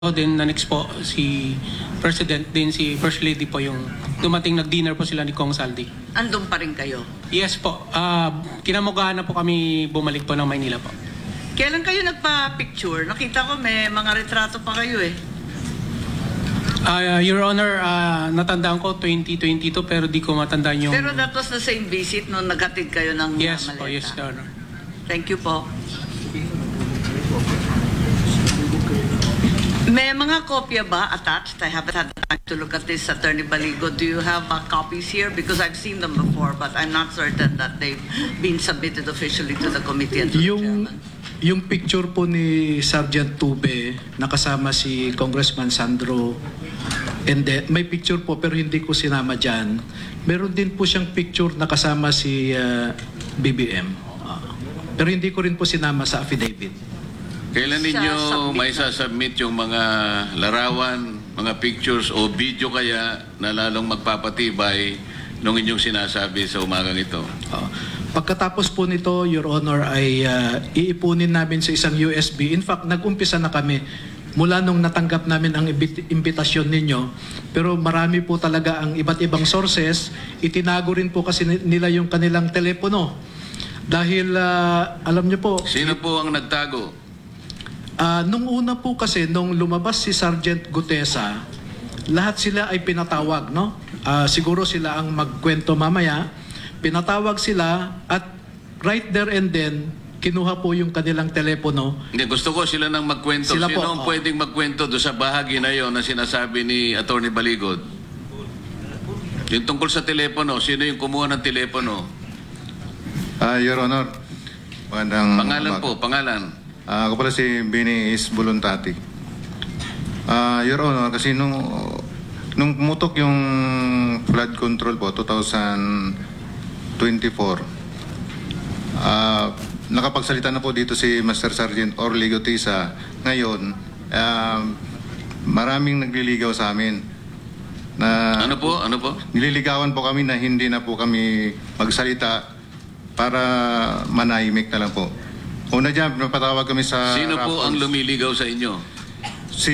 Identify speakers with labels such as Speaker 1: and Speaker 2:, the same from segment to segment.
Speaker 1: Then na next po si President din si First Lady po yung dumating nag-dinner po sila ni Kong Saldi.
Speaker 2: Andun pa rin kayo?
Speaker 1: Yes po. Kinamugahan na po kami bumalik po ng Maynila po.
Speaker 2: Kailan kayo nagpa-picture? Nakita ko may mga retrato pa kayo eh.
Speaker 1: Your Honor, natandaan ko 2022 pero di ko matandaan yung...
Speaker 2: Pero that was the same visit nung naghatid kayo ng
Speaker 1: Yes
Speaker 2: maleta.
Speaker 1: po, yes, Your Honor.
Speaker 2: Thank you po. May mga kopya ba attached? I haven't had time to look at this, Attorney Baligo. Do you have copies here? Because I've seen them before, but I'm not certain that they've been submitted officially to the committee and to the chairman.
Speaker 3: Yung picture po ni Sergeant Tube, nakasama si Congressman Sandro, and then, may picture po pero hindi ko sinama dyan. Meron din po siyang picture nakasama si BBM. Pero hindi ko rin po sinama sa affidavit.
Speaker 4: Kailan ninyo may sasubmit yung mga larawan, mga pictures o video kaya na lalong magpapatibay nung inyong sinasabi sa umagang ito?
Speaker 3: Pagkatapos po nito, Your Honor, ay iipunin namin sa isang USB. In fact, nag-umpisa na kami mula nung natanggap namin ang imbitasyon ninyo. Pero marami po talaga ang iba't ibang sources. Itinago rin po kasi nila yung kanilang telepono. Dahil, alam niyo po...
Speaker 4: Sino po ang nagtago?
Speaker 3: Nung una po kasi, nung lumabas si Sergeant Gutesa, lahat sila ay pinatawag, no? Siguro sila ang magkwento mamaya. Pinatawag sila at right there and then, kinuha po yung kanilang telepono.
Speaker 4: Hindi, gusto ko sila nang magkwento.
Speaker 3: Sila
Speaker 4: Sino
Speaker 3: po,
Speaker 4: ang pwedeng magkwento doon sa bahagi na yon na sinasabi ni Attorney Baligod? Yung tungkol sa telepono, sino yung kumuha ng telepono?
Speaker 5: Your Honor, magandang
Speaker 4: Pangalan
Speaker 5: umaga.
Speaker 4: po, pangalan.
Speaker 5: Ako pala si Bini is Voluntati. Your Honor, kasi nung pumutok yung flood control po, 2024, nakapagsalita na po dito si Master Sergeant Orly Gutesa. Ngayon, maraming nagliligaw sa amin.
Speaker 4: Ano po? Ano po?
Speaker 5: Nililigawan po kami na hindi na po kami magsalita para manahimik na lang po. Una dyan, napatawag kami sa...
Speaker 4: Sino po ang lumiligaw sa inyo?
Speaker 5: Si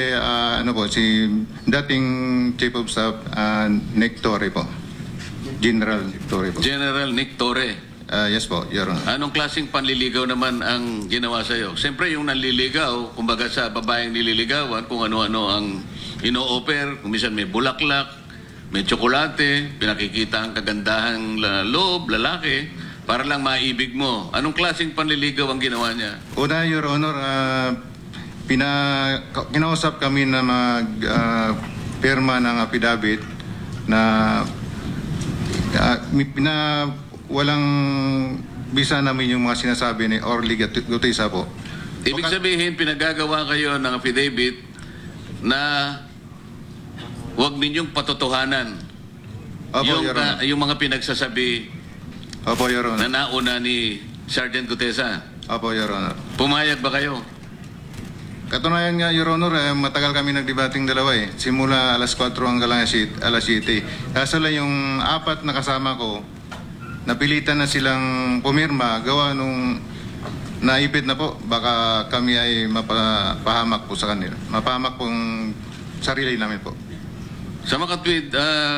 Speaker 5: dating Chief of Staff, Nick Torre po. General Nick Torre po.
Speaker 4: General Nick Torre.
Speaker 5: Yes po, Your Honor.
Speaker 4: Anong klaseng panliligaw naman ang ginawa sa'yo? Siyempre yung nanliligaw, kumbaga sa babaeng nililigawan, kung ano-ano ang ino-offer, kung minsan may bulaklak, may tsokolate, pinakikita ang kagandahang loob, lalaki, para lang maibig mo. Anong klaseng panliligaw ang ginawa niya?
Speaker 5: Una, Your Honor, kinausap kami na mag-pirma ng affidavit na walang bisa namin yung mga sinasabi ni Orly Gutesa po.
Speaker 4: Ibig sabihin, pinagagawa kayo ng affidavit na huwag ninyong patotohanan
Speaker 5: Opo, Your Honor.
Speaker 4: yung mga pinagsasabi
Speaker 5: Opo, Your Honor.
Speaker 4: na nauna ni Sergeant Gutesa.
Speaker 5: Opo, Your Honor.
Speaker 4: Pumayag ba kayo?
Speaker 5: Katunayan nga, Your Honor, matagal kami nagdebating dalawa eh. Simula alas 4 hanggang alas 7. Kaso lang yung apat na kasama ko, napilitan na silang pumirma, gawa nung naipit na po. Baka kami ay mapahamak po sa kanila. Mapahamak pong sarili namin po.
Speaker 4: Sa makatwid,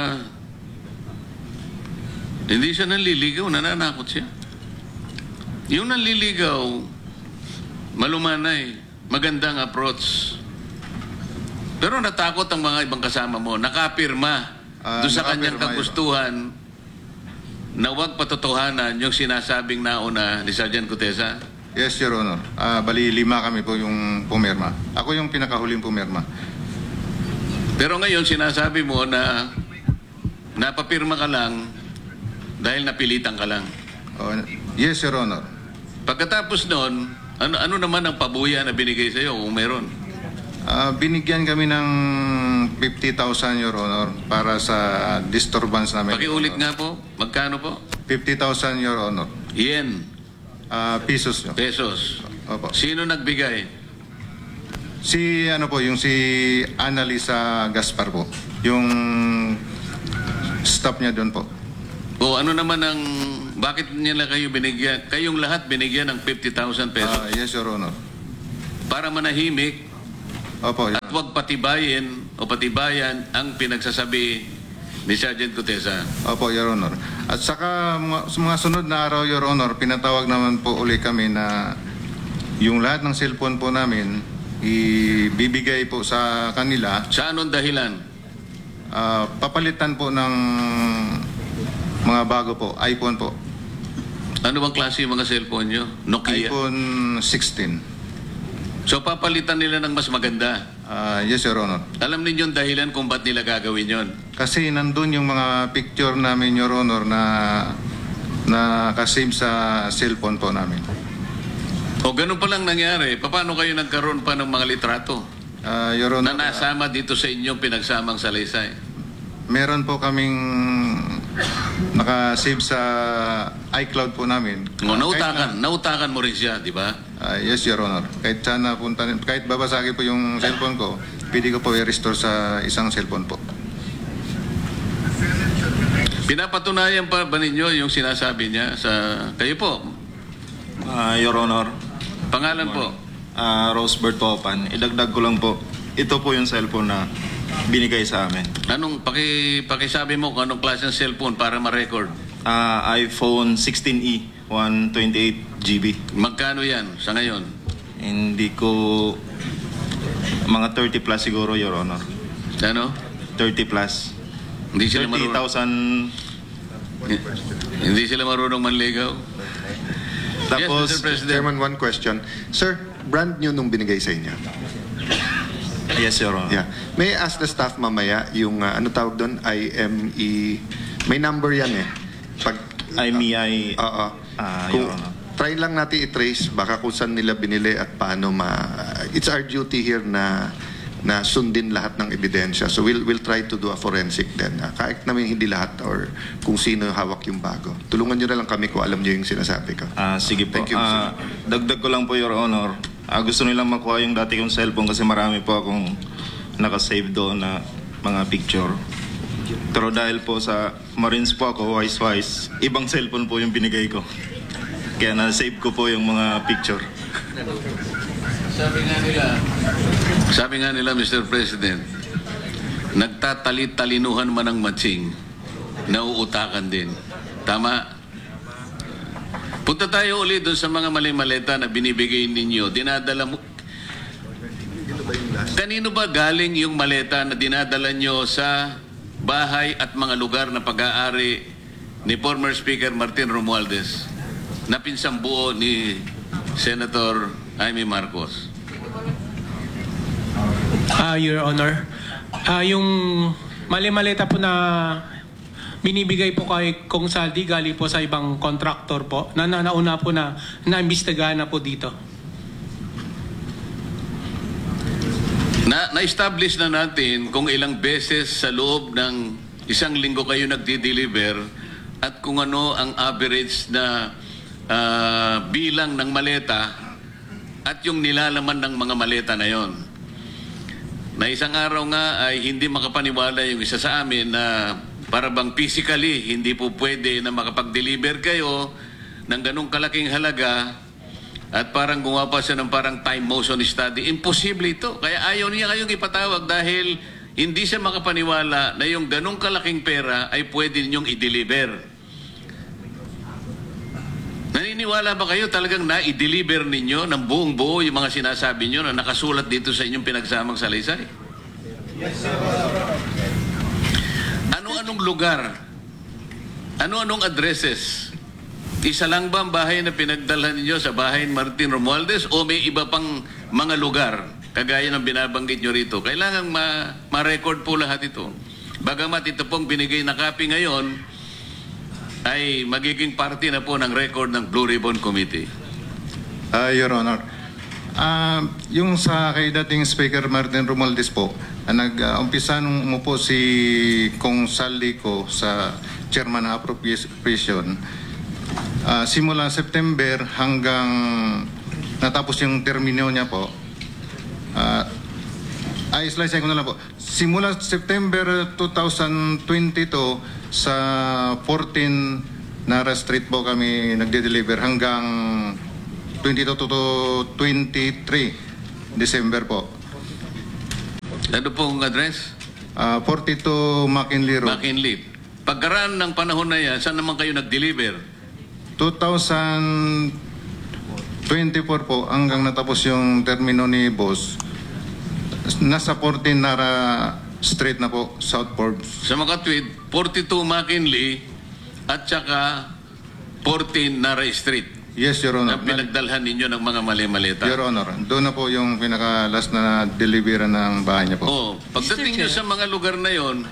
Speaker 4: hindi siya nanliligaw, nananakot siya. Yung nanliligaw, malumanay, magandang approach. Pero natakot ang mga ibang kasama mo, nakapirma doon sa kanyang kagustuhan na huwag patotohanan yung sinasabing nauna ni Sergeant Gutesa.
Speaker 5: Yes, Your Honor. Bali, 5 kami po yung pumirma. Ako yung pinakahuling pumirma.
Speaker 4: Pero ngayon sinasabi mo na napapirma ka lang dahil napilitan ka lang.
Speaker 5: Yes, Your Honor.
Speaker 4: Pagkatapos noon, ano naman ang pabuya na binigay sa iyo kung meron?
Speaker 5: Binigyan kami ng 50,000, Your Honor, para sa disturbance namin.
Speaker 4: Pakiulit nga po, magkano po?
Speaker 5: 50,000, Your Honor.
Speaker 4: Yen,
Speaker 5: Pesos. Yo.
Speaker 4: pesos.
Speaker 5: Opo.
Speaker 4: Sino nagbigay?
Speaker 5: Yung si Annalisa Gaspar po. Yung staff niya doon po.
Speaker 4: O ano naman ang, bakit nila kayo binigyan? Kayong lahat binigyan ng 50,000 pesos
Speaker 5: Yes, Your Honor.
Speaker 4: para manahimik
Speaker 5: Opo,
Speaker 4: At huwag patibayin o patibayan ang pinagsasabi ni Sergeant Gutesa.
Speaker 5: Opo, Your Honor. At saka sa mga sunod na araw, Your Honor, pinatawag naman po uli kami na yung lahat ng cellphone po namin ibibigay po sa kanila.
Speaker 4: Sa anong dahilan?
Speaker 5: Papalitan po ng mga bago po, iPhone po.
Speaker 4: Ano bang klase yung mga cellphone nyo? Nokia?
Speaker 5: iPhone 16.
Speaker 4: So papalitan nila ng mas maganda.
Speaker 5: Yes, Your Honor.
Speaker 4: Alam ninyo yung dahilan kung ba't nila gagawin yon?
Speaker 5: Kasi nandun yung mga picture namin, Your Honor, na nakasave sa cellphone po namin.
Speaker 4: O ganun pa lang nangyari, paano kayo nagkaroon pa ng mga litrato
Speaker 5: Your
Speaker 4: na
Speaker 5: Honor,
Speaker 4: nasama dito sa inyong pinagsamang salaysay?
Speaker 5: meron po kaming nakasave sa iCloud po namin.
Speaker 4: O, nautakan mo rin siya, di ba?
Speaker 5: Yes, Your Honor. Kahit sana kahit babasagin po yung cellphone ko, pwede ko po i-restore sa isang cellphone po.
Speaker 4: Pinapatunayan pa ba ninyo yung sinasabi niya sa kayo po?
Speaker 6: Your Honor,
Speaker 4: Pangalan po?
Speaker 6: Rosebert Topan. Idagdag ko lang po, ito po yung cellphone na binigay sa amin.
Speaker 4: Anong pakisabi mo kung anong klase ng cellphone para ma-record?
Speaker 6: iPhone 16e, 128 GB.
Speaker 4: Magkano yan sa ngayon?
Speaker 6: Hindi ko, mga 30 plus siguro, Your Honor.
Speaker 4: Ano?
Speaker 6: 30 plus.
Speaker 4: Hindi sila marunong,
Speaker 6: 30,000.
Speaker 4: hindi sila marunong manligaw?
Speaker 6: Tapos,
Speaker 4: Yes, Mr. President.
Speaker 7: Chairman, one question. Sir, brand new nung binigay sa inyo.
Speaker 6: yes, Your Honor.
Speaker 7: Yeah. May I ask the staff mamaya yung ano tawag doon? IME. May number yan eh. Pag
Speaker 6: IMEI,
Speaker 7: Oo.
Speaker 6: Your Honor.
Speaker 7: Try lang natin i-trace baka kung saan nila binili at paano it's our duty here na sundin lahat ng ebidensya. So we'll try to do a forensic then. Kahit namin hindi lahat or kung sino hawak yung bago. Tulungan nyo na lang kami kung alam nyo yung sinasabi ko.
Speaker 6: Sige po.
Speaker 7: Thank you, sir.
Speaker 6: Dagdag ko lang po, Your Honor. Gusto nilang makuha yung dati kong cellphone kasi marami po akong nakasave doon na mga picture. Pero dahil po sa Marines po ako, wise, ibang cellphone po yung binigay ko. Kaya na-save ko po yung mga picture.
Speaker 4: Sabi nga nila, Mr. President, nagtatalit-talinuhan man ang matching, nauutakan din. Tama? Punta tayo ulit doon sa mga mali-maleta na binibigay ninyo. Dinadala mo. Kanino ba galing yung maleta na dinadala nyo sa bahay at mga lugar na pag-aari ni former Speaker Martin Romualdez na pinsang buo ni Senator Jaime Marcos?
Speaker 1: Your Honor, yung mali-maleta po na binibigay po kay Kong Saldi galing po sa ibang contractor po na nauna po na naimbestigahan na po dito.
Speaker 4: Na-establish na natin kung ilang beses sa loob ng isang linggo kayo nagdi-deliver at kung ano ang average na bilang ng maleta at yung nilalaman ng mga maleta na yon. Na isang araw nga ay hindi makapaniwala yung isa sa amin na para bang physically hindi po pwede na makapag-deliver kayo ng ganong kalaking halaga at parang gumawa pa siya ng parang time motion study. Imposible ito. Kaya ayaw niya kayong ipatawag dahil hindi siya makapaniwala na yung ganong kalaking pera ay pwede ninyong i-deliver. Naniniwala ba kayo talagang na-i-deliver ninyo ng buong buo yung mga sinasabi nyo na nakasulat dito sa inyong pinagsamang salaysay? Yes, sir. Ano-anong lugar? Ano-anong addresses? Isa lang ba ang bahay na pinagdalhan ninyo sa bahay ni Martin Romualdez o may iba pang mga lugar kagaya ng binabanggit nyo rito? Kailangan ma-record po lahat ito. Bagamat ito pong binigay na copy ngayon, ay magiging parte na po ng record ng Blue Ribbon Committee.
Speaker 5: Your Honor, yung sa kay dating Speaker Martin Romualdez po, nag-umpisa nung umupo si Kong Saldi ko sa Chairman ng Appropriation, simula September hanggang natapos yung termino niya po, slice ko na lang po. Simula September 2022 sa 14 Nara Street po kami nagde-deliver hanggang 22 to 23 December po.
Speaker 4: Ano pong address?
Speaker 5: 42 McKinley Road.
Speaker 4: McKinley. Pagkaraan ng panahon na yan, saan naman kayo nag-deliver?
Speaker 5: 2024 po, hanggang natapos yung termino ni boss, nasa 14 Nara Street na po, South Forbes.
Speaker 4: Sa Makatwid, 42 McKinley at saka 14 Nara Street.
Speaker 5: Yes, Your
Speaker 4: Na
Speaker 5: Honor.
Speaker 4: pinagdalhan ninyo ng mga mali-maleta.
Speaker 5: Your Honor, doon na po yung pinaka-last na delivery ng bahay niya po.
Speaker 4: Oh, pagdating nyo sa mga lugar na yon,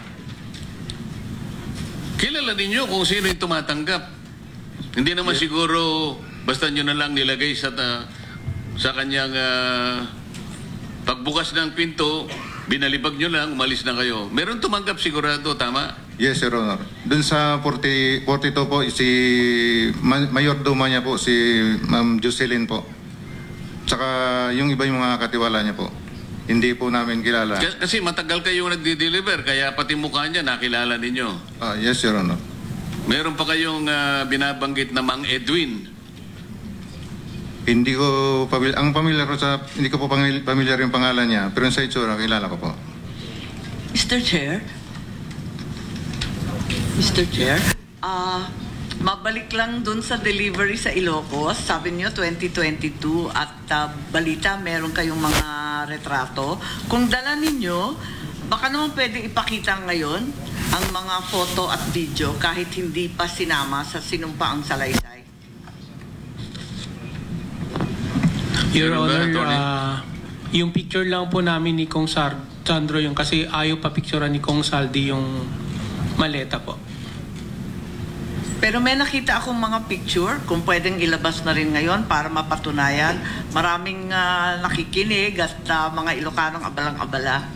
Speaker 4: kilala ninyo kung sino yung tumatanggap. Hindi naman siguro basta nyo na lang nilagay sa kanyang pagbukas ng pinto, binalibag nyo lang, umalis na kayo. Meron tumanggap sigurado, tama?
Speaker 5: Yes, Your Honor. Doon sa 42 po, si Mayordoma niya po, si Ma'am Jocelyn po. Tsaka yung iba yung mga katiwala niya po. Hindi po namin kilala.
Speaker 4: Kasi matagal kayong nagdi-deliver, kaya pati mukha niya nakilala ninyo.
Speaker 5: Yes, Your Honor.
Speaker 4: Meron pa kayong binabanggit na Mang Edwin.
Speaker 5: Hindi ko hindi ko po familiar yung pangalan niya, pero sa itsura kilala ko po.
Speaker 2: Mr. Chair, mabalik lang dun sa delivery sa Ilocos. Sabi niyo 2022 at balita meron kayong mga retrato. Kung dala ninyo, baka naman pwede ipakita ngayon ang mga photo at video kahit hindi pa sinama sa sinumpaang salaysay.
Speaker 1: Your
Speaker 4: Ano ba,
Speaker 1: Honor,
Speaker 4: Attorney?
Speaker 1: yung picture lang po namin ni Kong Sandro yung kasi ayaw pa picturean ni Kong Saldi yung maleta po.
Speaker 2: Pero may nakita akong mga picture, kung pwedeng ilabas na rin ngayon para mapatunayan. Maraming nakikinig at mga Ilocanong abalang-abala.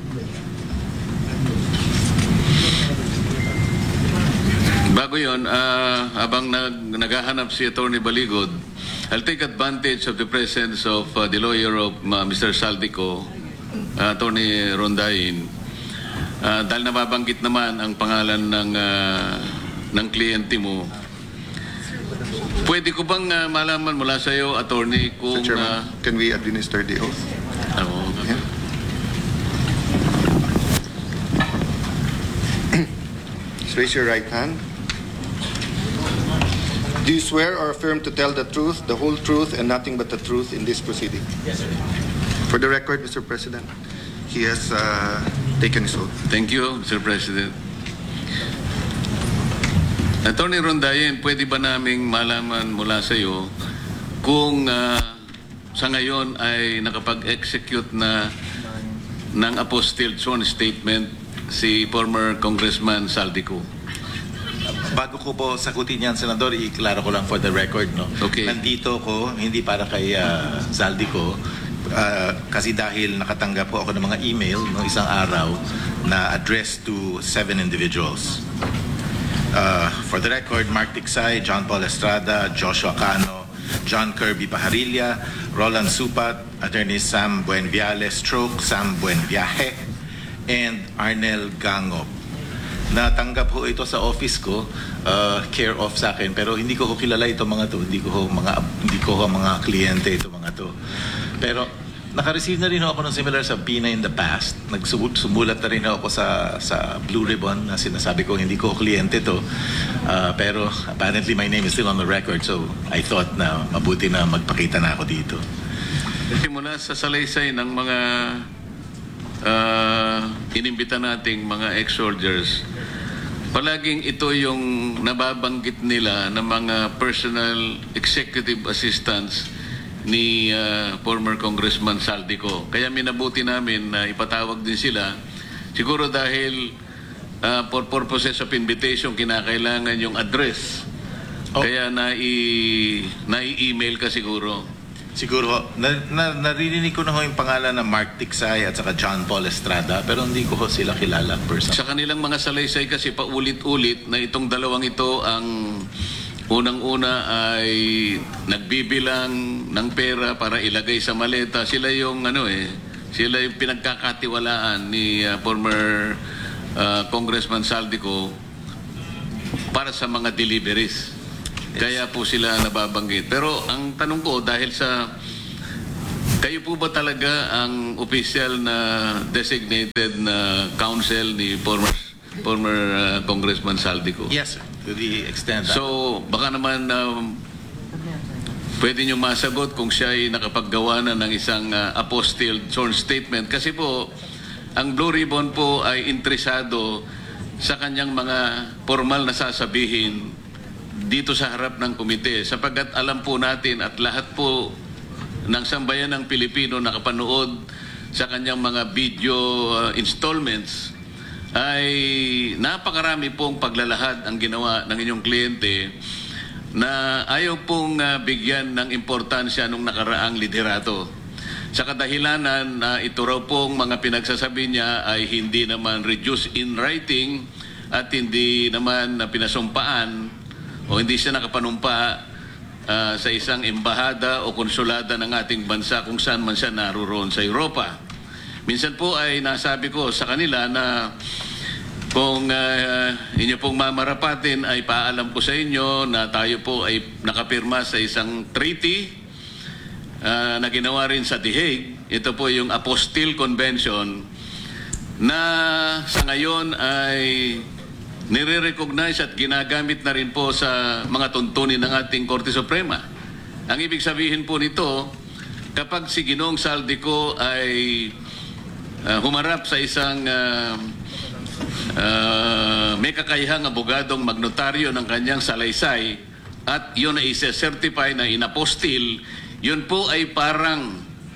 Speaker 4: Bago yun, habang naghahanap si Attorney Baligod, I'll take advantage of the presence of the lawyer of Mr. Saldico, Attorney Rondain, dahil nababanggit naman ang pangalan ng kliyente mo. Pwede ko bang malaman mula sa iyo, Attorney, kung...
Speaker 7: Mr. Chairman, can we administer the oath? Yeah. Just raise your right hand. Do you swear or affirm to tell the truth, the whole truth, and nothing but the truth in this proceeding? Yes, sir. For the record, Mr. President, he has taken his oath.
Speaker 4: Thank you, Mr. President. Attorney Rondain, pwede ba naming malaman mula sa iyo kung sa ngayon ay nakapag-execute na ng apostilled sworn statement si former Congressman Saldico?
Speaker 8: Bago ko po sagutin yan, Senador, i-klaro ko lang for the record, no?
Speaker 4: Okay.
Speaker 8: Nandito ko, hindi para kay Saldico, kasi dahil nakatanggap po ako ng mga email no, isang araw na addressed to 7 individuals. For the record, Mark Tiksay, John Paul Estrada, Joshua Cano, John Kirby Pajarilla, Roland Supat, Attorney Sam Buenviale Stroke, Sam Buenviaje, and Arnel Gangop. Natanggap ho ito sa office ko, care of sa akin, pero hindi ko kilala ito mga to, hindi ko mga kliyente ito mga to. Pero naka-receive na rin ako ng similar sa PINA in the past. Sumulat na rin ako sa Blue Ribbon na sinasabi ko hindi ko kliyente to. Pero apparently my name is still on the record, so I thought na mabuti na magpakita na ako dito.
Speaker 4: Kasi mula sa salaysay ng mga inimbita nating mga ex-soldiers, palaging ito yung nababanggit nila ng mga personal executive assistants ni former Congressman Saldico. Kaya minabuti namin na ipatawag din sila. Siguro dahil for purposes of invitation, kinakailangan yung address. Kaya nai-email ka siguro.
Speaker 8: Siguro ho, naririnig ko na ho yung pangalan ng Mark Tiksay at saka John Paul Estrada, pero hindi ko ho sila kilala personally.
Speaker 4: Sa kanilang mga salaysay kasi paulit-ulit na itong dalawang ito ang unang-una ay nagbibilang ng pera para ilagay sa maleta. Sila yung sila yung pinagkakatiwalaan ni former Congressman Saldico para sa mga deliveries. Kaya po sila nababanggit. Pero ang tanong ko, dahil sa Kayo po ba talaga ang official na designated na counsel ni former Congressman Saldico?
Speaker 8: Yes, sir. To the extent that...
Speaker 4: So, baka naman pwede nyo masagot kung siya ay nakapaggawa na ng isang apostilled sworn statement. Kasi po, ang Blue Ribbon po ay interesado sa kanyang mga formal na sasabihin dito sa harap ng komite. Sapagkat alam po natin at lahat po ng sambayan ng Pilipino nakapanood sa kanyang mga video installments ay napakarami pong paglalahad ang ginawa ng inyong kliyente na ayaw pong bigyan ng importansya nung nakaraang liderato. Sa kadahilanan na ito raw pong mga pinagsasabi niya ay hindi naman reduced in writing at hindi naman pinasumpaan o hindi siya nakapanumpa sa isang embahada o konsulada ng ating bansa kung saan man siya naroon sa Europa. Minsan po ay nasabi ko sa kanila na kung inyo pong mamarapatin ay paalam ko sa inyo na tayo po ay nakapirma sa isang treaty na ginawa rin sa The Hague. Ito po yung Apostille Convention na sa ngayon ay nire-recognize at ginagamit na rin po sa mga tuntunin ng ating Korte Suprema. Ang ibig sabihin po nito, kapag si Ginoong Saldico ay humarap sa isang may kakayahang abogadong magnotaryo ng kanyang salaysay at yun ay isa-certify na inapostil, yun po ay parang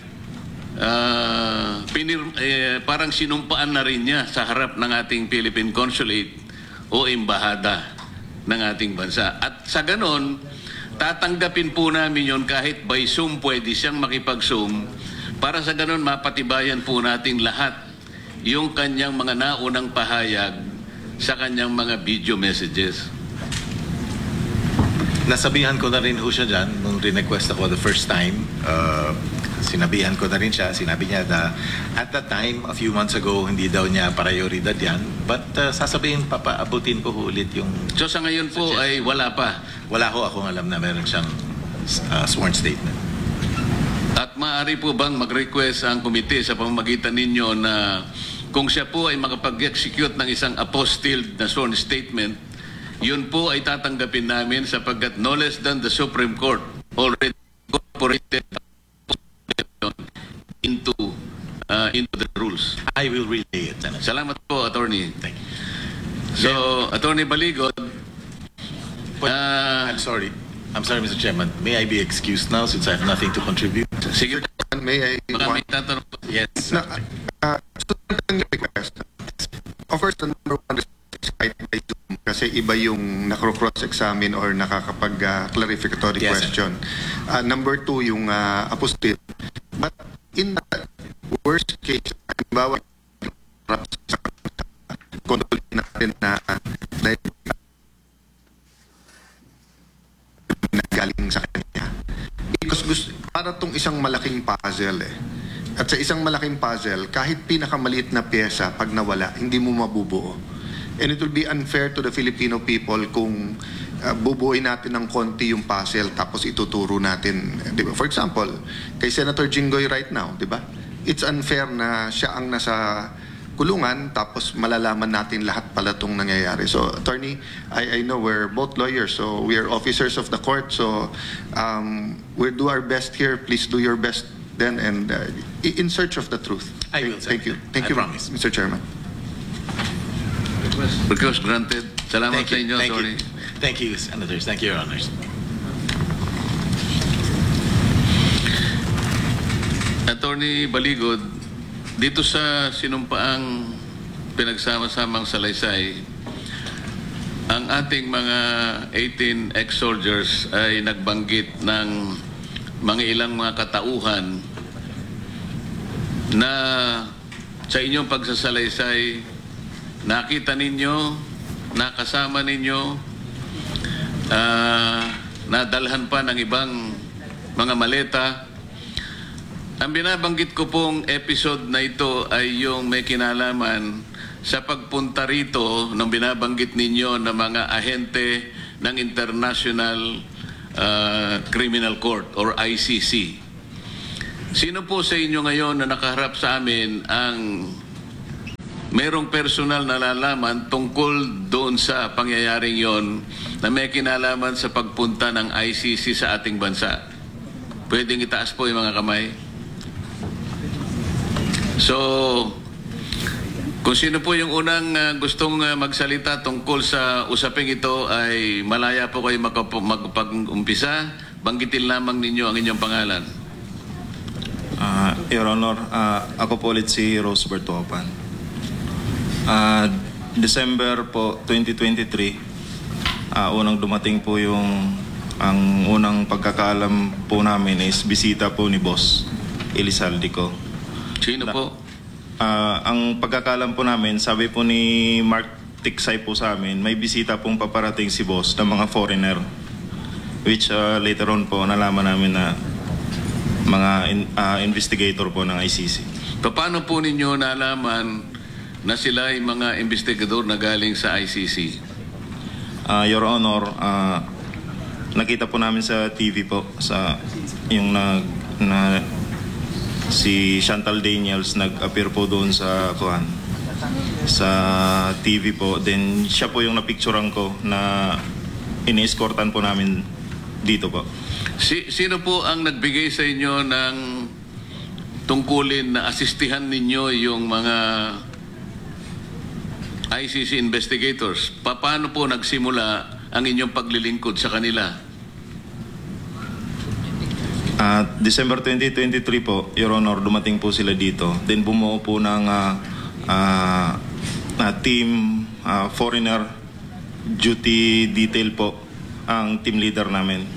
Speaker 4: parang sinumpaan na rin niya sa harap ng ating Philippine Consulate o embahada ng ating bansa. At sa ganon, tatanggapin po namin yun kahit by Zoom pwede siyang makipag-Zoom para sa ganon mapatibayan po nating lahat yung kanyang mga naunang pahayag sa kanyang mga video messages.
Speaker 8: Nasabihan ko na rin ho siya dyan nung request ako the first time. Sinabihan ko na rin siya. Sinabi niya na at that time, a few months ago, hindi daw niya prioridad yan. But sasabihin, papaabutin ko ulit yung...
Speaker 4: So sa ngayon po ay wala pa?
Speaker 8: Wala ho akong alam na meron siyang sworn statement.
Speaker 4: At maaari po bang mag-request ang komite sa pamamagitan ninyo na kung siya po ay makapag-execute ng isang apostilled na sworn statement, yun po ay tatanggapin namin sapagkat no less than the Supreme Court already incorporated into the rules.
Speaker 8: I will relay it, Senator.
Speaker 4: Salamat po, Attorney.
Speaker 8: Thank you.
Speaker 4: So, Attorney Baligod,
Speaker 8: I'm sorry, Mr. Chairman. May I be excused now since I have nothing to contribute?
Speaker 4: sige,
Speaker 7: May I...
Speaker 4: baka may tatanong po.
Speaker 8: Yes.
Speaker 7: No, so, request. Of course, the number one is by Zoom kasi iba yung nakro-cross-examine or nakakapag-clarificatory
Speaker 8: Yes,
Speaker 7: question. Number two, yung apostille. But in the worst case, halimbawa, sa kontrol natin na dahil nagaling sa kanya. Because para tong isang malaking puzzle eh. At sa isang malaking puzzle, kahit pinakamaliit na pyesa, pag nawala, hindi mo mabubuo. And it will be unfair to the Filipino people kung bubuuin natin ng konti yung puzzle tapos ituturo natin. Diba? For example, kay Senator Jinggoy right now, di ba? It's unfair na siya ang nasa kulungan tapos malalaman natin lahat pala itong nangyayari. So, Attorney, I know we're both lawyers, so we are officers of the court. So, we'll do our best here. Please do your best then and in search of the truth.
Speaker 8: I will,
Speaker 7: Thank you.
Speaker 8: Senator.
Speaker 7: Thank
Speaker 8: I
Speaker 7: you,
Speaker 8: promise.
Speaker 7: Mr. Chairman.
Speaker 4: Request granted. Salamat sa inyo,
Speaker 8: Thank
Speaker 4: Attorney.
Speaker 8: you. Thank you, Senators. Thank you, Your Honors.
Speaker 4: Attorney Baligod, dito sa sinumpaang pinagsama-samang salaysay, ang ating mga 18 ex-soldiers ay nagbanggit ng mga ilang mga katauhan na sa inyong pagsasalaysay, nakita ninyo, nakasama ninyo, nadalhan pa ng ibang mga maleta. Ang binabanggit ko pong episode na ito ay yung may kinalaman sa pagpunta rito ng binabanggit ninyo ng mga ahente ng International Criminal Court or ICC. Sino po sa inyo ngayon na nakaharap sa amin ang merong personal na nalalaman tungkol doon sa pangyayaring yon na may kinalaman sa pagpunta ng ICC sa ating bansa? Pwedeng itaas po yung mga kamay. So, kung sino po yung unang gustong magsalita tungkol sa usaping ito ay malaya po kayo magpag-umpisa. Banggitin lamang ninyo ang inyong pangalan.
Speaker 6: Your Honor, ako po ulit si Rosebert Topan. December po 2023, unang dumating po ang unang pagkakaalam po namin is bisita po ni Boss Elizalde ko.
Speaker 4: Sino po?
Speaker 6: Ang pagkakaalam po namin, sabi po ni Mark Tiksay po sa amin, may bisita pong paparating si Boss ng mga foreigner. Which later on po nalaman namin na mga investigator po ng ICC.
Speaker 4: Paano po ninyo nalaman na sila ay mga investigador na galing sa ICC?
Speaker 6: Your Honor, nakita po namin sa TV po sa yung si Chantal Daniels nag-appear po doon sa TV po. Then siya po yung napicturean ko na ini-escortan po namin dito po.
Speaker 4: Sino po ang nagbigay sa inyo ng tungkulin na asistihan ninyo yung mga ICC investigators? Paano po nagsimula ang inyong paglilingkod sa kanila?
Speaker 6: December 2023 po, Your Honor, dumating po sila dito. Then bumuo po ng team, foreigner duty detail po ang team leader namin.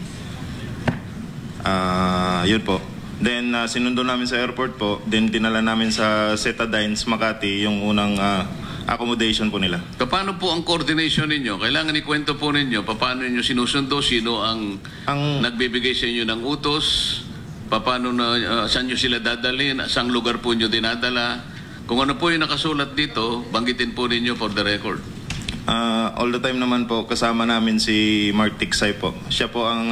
Speaker 6: Yun po. Then sinundo namin sa airport po. Then dinala namin sa Setadines, Makati, yung unang accommodation po nila. Paano
Speaker 4: po ang coordination ninyo? Kailangan ikwento po ninyo. Paano ninyo sinusundo? Sino ang nagbibigay sa inyo ng utos? Paano na, saan nyo sila dadalhin? Saang lugar po nyo dinadala? Kung ano po yung nakasulat dito, banggitin po ninyo for the record.
Speaker 6: All the time naman po, kasama namin si Mark Tiksay po. Siya po ang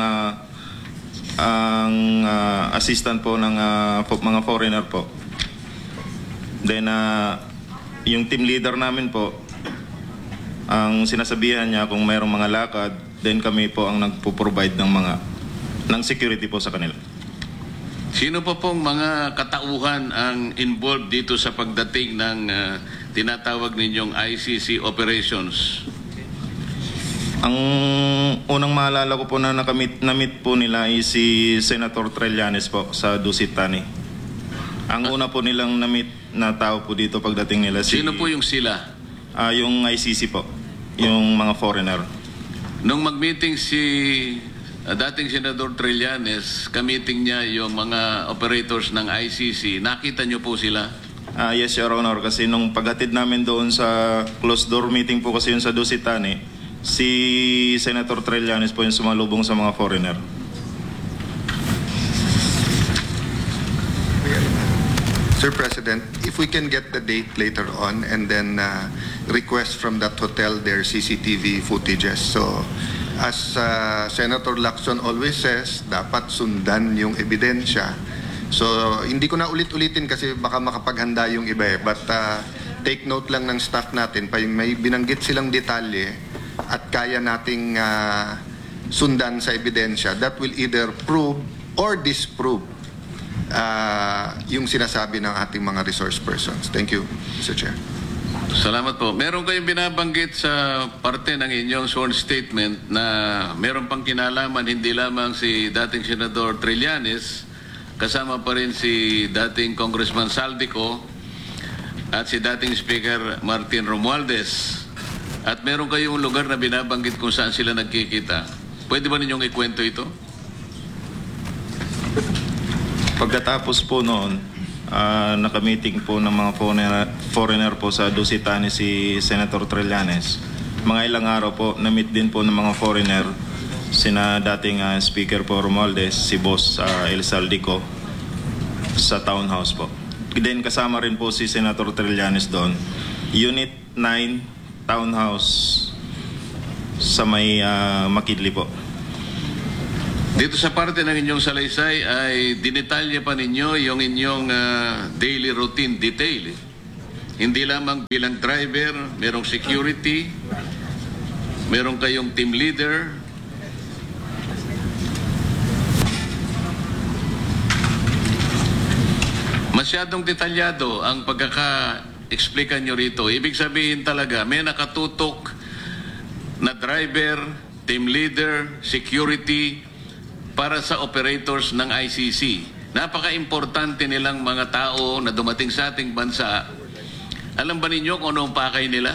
Speaker 6: assistant po ng mga foreigner po. Then yung team leader namin po, ang sinasabihan niya kung mayroong mga lakad, then kami po ang nagpo-provide ng security po sa kanila.
Speaker 4: Sino pa pong mga katauhan ang involved dito sa pagdating ng tinatawag ninyong ICC operations?
Speaker 6: Ang unang maalala ko po na na-meet po nila ay si Senator Trillanes po sa Dusit Tani. Ang una po nilang na-meet na tao po dito pagdating nila
Speaker 4: Sino po yung sila?
Speaker 6: Yung ICC po, yung mga foreigner.
Speaker 4: Nung mag-meeting si dating Senador Trillanes, ka-meeting niya yung mga operators ng ICC, nakita niyo po sila?
Speaker 6: Yes, Your Honor, kasi nung paghatid namin doon sa closed door meeting po kasi yun sa Dusit Tani, si Senator Trillanes po yung sumalubong sa mga foreigner.
Speaker 7: Sir President, if we can get the date later on and then request from that hotel their CCTV footages. So, as Senator Lacson always says, dapat sundan yung ebidensya. So, hindi ko na ulit-ulitin kasi baka makapaghanda yung iba eh. But take note lang ng staff natin, pa may binanggit silang detalye at kaya nating sundan sa ebidensya, that will either prove or disprove yung sinasabi ng ating mga resource persons. Thank you, Mr. Chair.
Speaker 4: Salamat po. Meron kayong binabanggit sa parte ng inyong sworn statement na meron pang kinalaman hindi lamang si dating Senador Trillanes, kasama pa rin si dating Congressman Saldico at si dating Speaker Martin Romualdez. At meron kayong lugar na binabanggit kung saan sila nagkikita. Pwede ba ninyong ikwento ito?
Speaker 6: Pagkatapos po noon, naka-meeting po ng mga foreigner po sa Dusit Tani si Senator Trillanes. Mga ilang araw po, na-meet din po ng mga foreigner sina dating Speaker po Romualdez, si Boss Elizalde ko sa townhouse po. Then kasama rin po si Senator Trillanes doon. Unit 9 townhouse sa may Makidli po.
Speaker 4: Dito sa parte ng inyong salaysay ay dinetalya pa ninyo yung inyong daily routine detail. Hindi lamang bilang driver, merong security, meron kayong team leader. Masyadong detalyado ang pagkaka-explican nyo rito. Ibig sabihin talaga, may nakatutok na driver, team leader, security para sa operators ng ICC. Napaka-importante nilang mga tao na dumating sa ating bansa. Alam ba ninyo kung ano ang pakay nila?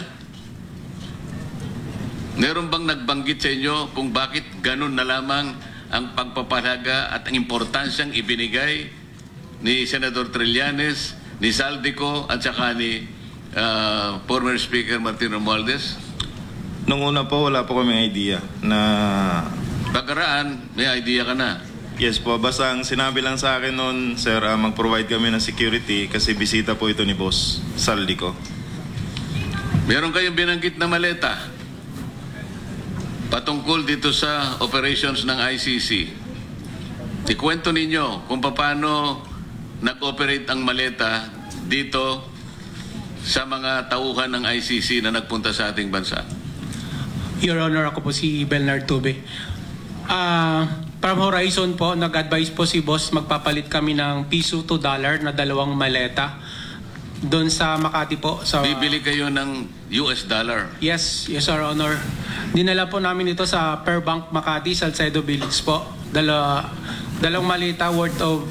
Speaker 4: Meron bang nagbanggit sa inyo kung bakit ganun na lamang ang pagpapahalaga at ang importansyang ibinigay ni Senador Trillanes, ni Saldico at saka ni former Speaker Martin Romualdez?
Speaker 6: Nung una po, wala po kami idea na...
Speaker 4: Pagkaraan, may idea ka na.
Speaker 6: Yes po, basta ang sinabi lang sa akin noon, sir, mag-provide kami ng security kasi bisita po ito ni Boss Saldico.
Speaker 4: Meron kayong binanggit na maleta patungkol dito sa operations ng ICC. Ikwento ninyo kung paano nag-operate ang maleta dito sa mga tauhan ng ICC na nagpunta sa ating bansa.
Speaker 1: Your Honor, ako po si Bernard Tube. From Horizon po, nag-advise po si Boss magpapalit kami ng piso to dollar na 2 maleta doon sa Makati po.
Speaker 4: Bibili kayo ng US dollar.
Speaker 1: Yes, Your Honor. Dinala po namin ito sa Per Bank Makati, Salcedo Village po. Dalawang maleta worth of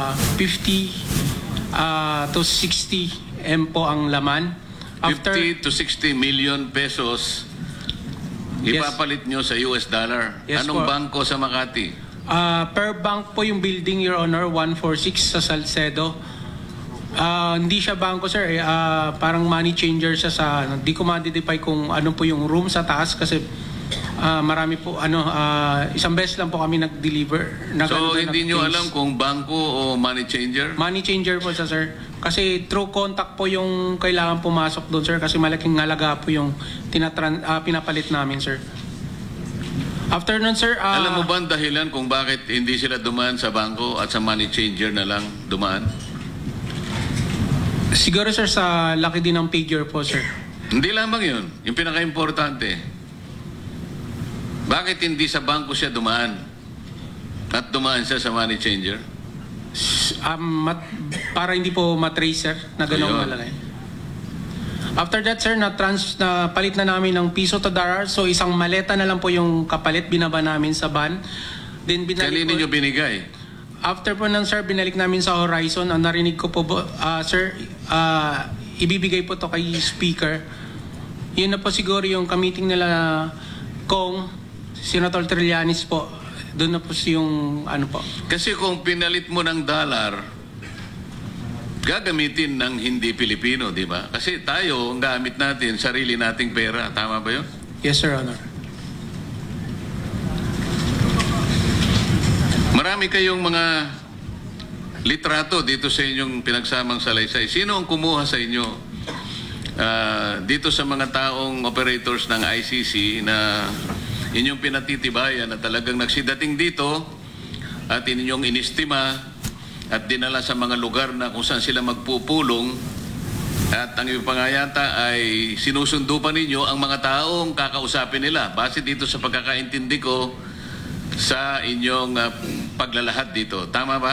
Speaker 1: 50 to 60 M po ang laman.
Speaker 4: 50 to 60 million pesos ipapalit nyo sa US dollar.
Speaker 1: Yes,
Speaker 4: Anong
Speaker 1: po.
Speaker 4: bangko sa Makati?
Speaker 1: Per Bank po yung building, Your Honor, 146 sa Salcedo. Hindi siya bangko, sir. Parang money changer siya sa... Hindi ko ma-identify kung ano po yung room sa taas kasi marami po, isang beses lang po kami nag-deliver.
Speaker 4: So, hindi nyo alam kung bangko o money changer?
Speaker 1: Money changer po siya, sir. Kasi through contact po yung kailangan pumasok doon, sir. Kasi malaking halaga po yung pinapalit namin, sir. After nun, sir...
Speaker 4: alam mo ba ang dahilan kung bakit hindi sila dumaan sa bangko at sa money changer na lang dumaan?
Speaker 1: Siguro, sir, sa laki din ng figure po, sir.
Speaker 4: Hindi lamang yun. Yung pinaka-importante. Bakit hindi sa bangko siya dumaan? At dumaan siya sa money changer?
Speaker 1: Para hindi po matrace, sir, na gano'ng
Speaker 4: Ayun.
Speaker 1: malaki. After that, sir, na palit na namin ng piso to dollar. So, isang maleta na lang po yung kapalit. Binaba namin sa van. Then,
Speaker 4: Kanino nyo binigay?
Speaker 1: After po ng, sir, binalik namin sa Horizon. Ang narinig ko po, sir, ibibigay po to kay Speaker. Yun na po siguro yung ka-meeting nila kong Senator Trillanes po. Doon na po yung ano po.
Speaker 4: Kasi kung pinalit mo ng dollar, gagamitin ng hindi Pilipino, di ba? Kasi tayo, ang gamit natin, sarili nating pera. Tama ba yun?
Speaker 1: Yes, Sir Honor.
Speaker 4: Marami kayong mga litrato dito sa inyong pinagsamang salaysay. Sino ang kumuha sa inyo dito sa mga taong operators ng ICC na inyong pinatitibayan na talagang nagsidating dito at inyong inistima at dinala sa mga lugar na kung saan sila magpupulong at ang ipangayata ay sinusundo pa ninyo ang mga taong kakausapin nila base dito sa pagkakaintindi ko sa inyong paglalahad dito. Tama ba?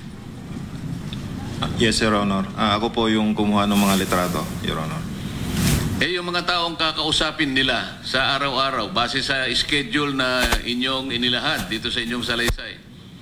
Speaker 6: Yes, Your Honor. Ako po yung kumuha ng mga litrato, Your Honor.
Speaker 4: Yung mga taong kakausapin nila sa araw-araw base sa schedule na inyong inilahad dito sa inyong salaysay.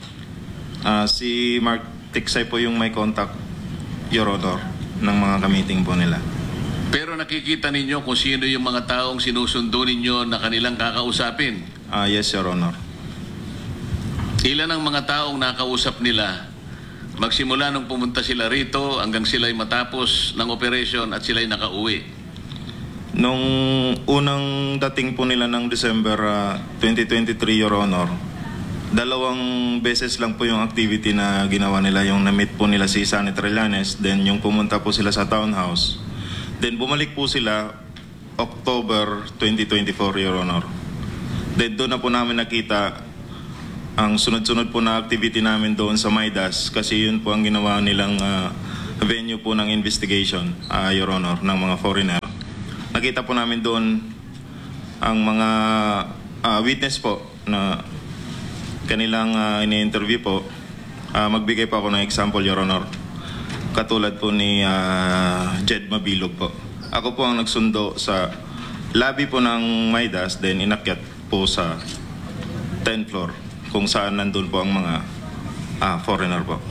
Speaker 6: Si Mark Tiksay po yung may contact, Your Honor, ng mga ka-meeting po nila.
Speaker 4: Pero nakikita ninyo kung sino yung mga taong sinusundo ninyo na kanilang kakausapin.
Speaker 6: Yes, Your Honor.
Speaker 4: Ilan ang mga taong nakausap nila magsimula nung pumunta sila rito hanggang sila'y matapos ng operation at sila'y nakauwi?
Speaker 6: Nung unang dating po nila ng December 2023, Your Honor, 2 beses lang po yung activity na ginawa nila. Yung na-meet po nila si Sunny Trillanes, then yung pumunta po sila sa townhouse. Then bumalik po sila October 2024, Your Honor. Then doon na po namin nakita ang sunod-sunod po na activity namin doon sa Midas kasi yun po ang ginawa nilang venue po ng investigation, Your Honor, ng mga foreigner. Nakita po namin doon ang mga witness po na kanilang ini-interview po. Magbigay po ako ng example, Your Honor. Katulad po ni Jed Mabilog po. Ako po ang nagsundo sa lobby po ng Midas, then inakyat po sa 10th floor kung saan nandun po ang mga foreigner po.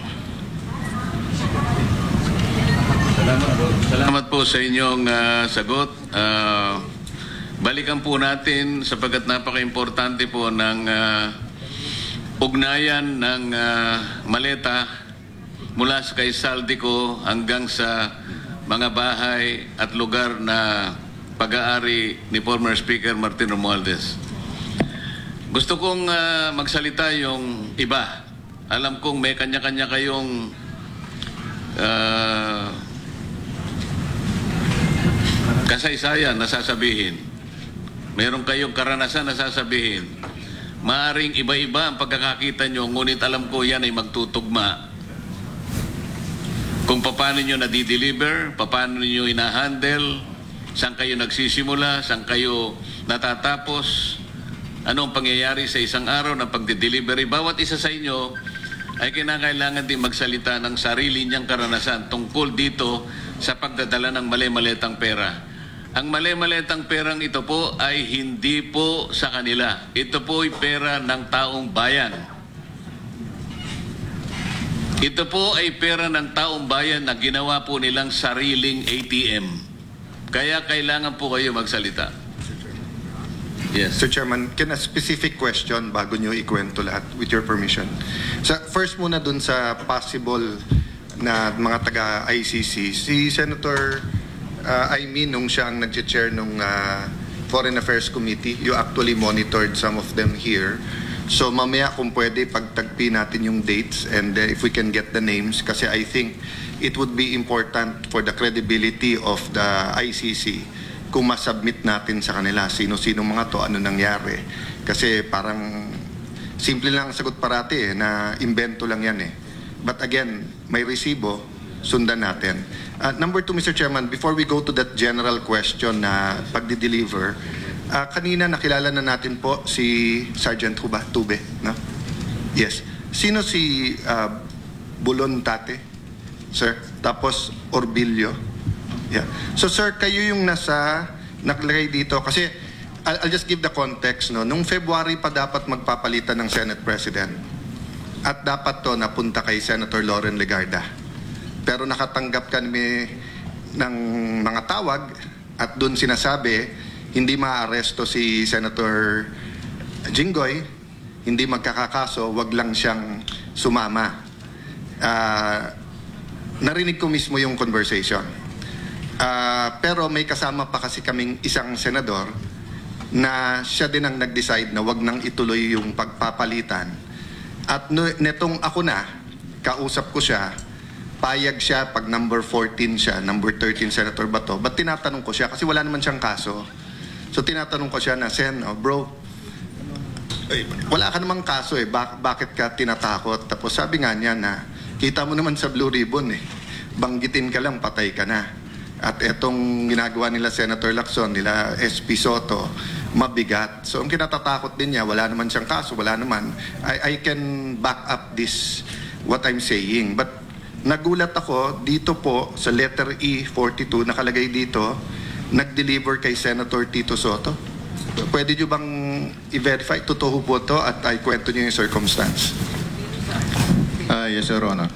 Speaker 4: Salamat po sa inyong sagot. Balikan po natin sapagkat napaka-importante po ng ugnayan ng maleta mula sa kay Saldico hanggang sa mga bahay at lugar na pag-aari ni former Speaker Martin Romualdez. Gusto kong magsalita yung iba. Alam kong may kanya-kanya kayong kasaysayan na sasabihin. Meron kayong karanasan na sasabihin. Maaring iba-iba ang pagkakakita nyo, ngunit alam ko yan ay magtutugma. Kung paano nyo nadideliver, paano nyo inahandle, saan kayo nagsisimula, saan kayo natatapos, anong pangyayari sa isang araw ng pagdidelivery. Bawat isa sa inyo ay kinakailangan din magsalita ng sarili niyang karanasan tungkol dito sa pagdadala ng mali-maletang pera. Ang mali-maletang perang ito po ay hindi po sa kanila. Ito po ay pera ng taong bayan. Ito po ay pera ng taong bayan na ginawa po nilang sariling ATM. Kaya kailangan po kayo magsalita. Yes.
Speaker 7: Sir Chairman, can a specific question bago nyo ikwento lahat, with your permission? First muna dun sa possible na mga taga-ICC, si Senator Aimee, nung siya ang nag-chair nung Foreign Affairs Committee, you actually monitored some of them here. So mamaya kung pwede, pagtagpi natin yung dates and if we can get the names, kasi I think it would be important for the credibility of the ICC kung masubmit natin sa kanila sino-sino mga to, ano nangyari. Kasi parang simple lang ang sagot parati na invento lang yan eh. But again, may resibo, sundan natin. Number 2, Mr. Chairman, before we go to that general question na pagdi-deliver, kanina nakilala na natin po si Sergeant Tube, no? Yes. Sino si Bulon Tate, sir? Tapos Orbilio. Yeah. So sir, kayo yung naglagay dito kasi I'll just give the context, no. Nung February pa dapat magpapalitan ng Senate President. At dapat to napunta kay Senator Loren Legarda. Pero nakatanggap kami ng mga tawag at doon sinasabi hindi maaaresto si Senator Jinggoy, hindi magkakakaso, wag lang siyang sumama. Narinig ko mismo yung conversation. Pero may kasama pa kasi kaming isang senador na siya din ang nag-decide na wag nang ituloy yung pagpapalitan. At netong ako na, kausap ko siya, payag siya pag number 14 siya, number 13 Senator Bato. But tinatanong ko siya kasi wala naman siyang kaso. So tinatanong ko siya na, Sen, bro, wala ka namang kaso eh, bakit ka tinatakot? Tapos sabi nga niya na, kita mo naman sa Blue Ribbon eh, banggitin ka lang, patay ka na. At etong ginagawa nila Senator Lacson, nila SP Soto, mabigat. So ang kinatatakot din niya, wala naman siyang kaso, wala naman. I can back up this, what I'm saying. But nagulat ako, dito po sa letter E42, nakalagay dito, nag-deliver kay Senator Tito Soto. Pwede nyo bang i-verify? Totoo po to at ay kwento nyo yung circumstance.
Speaker 5: Yes, Your Honor.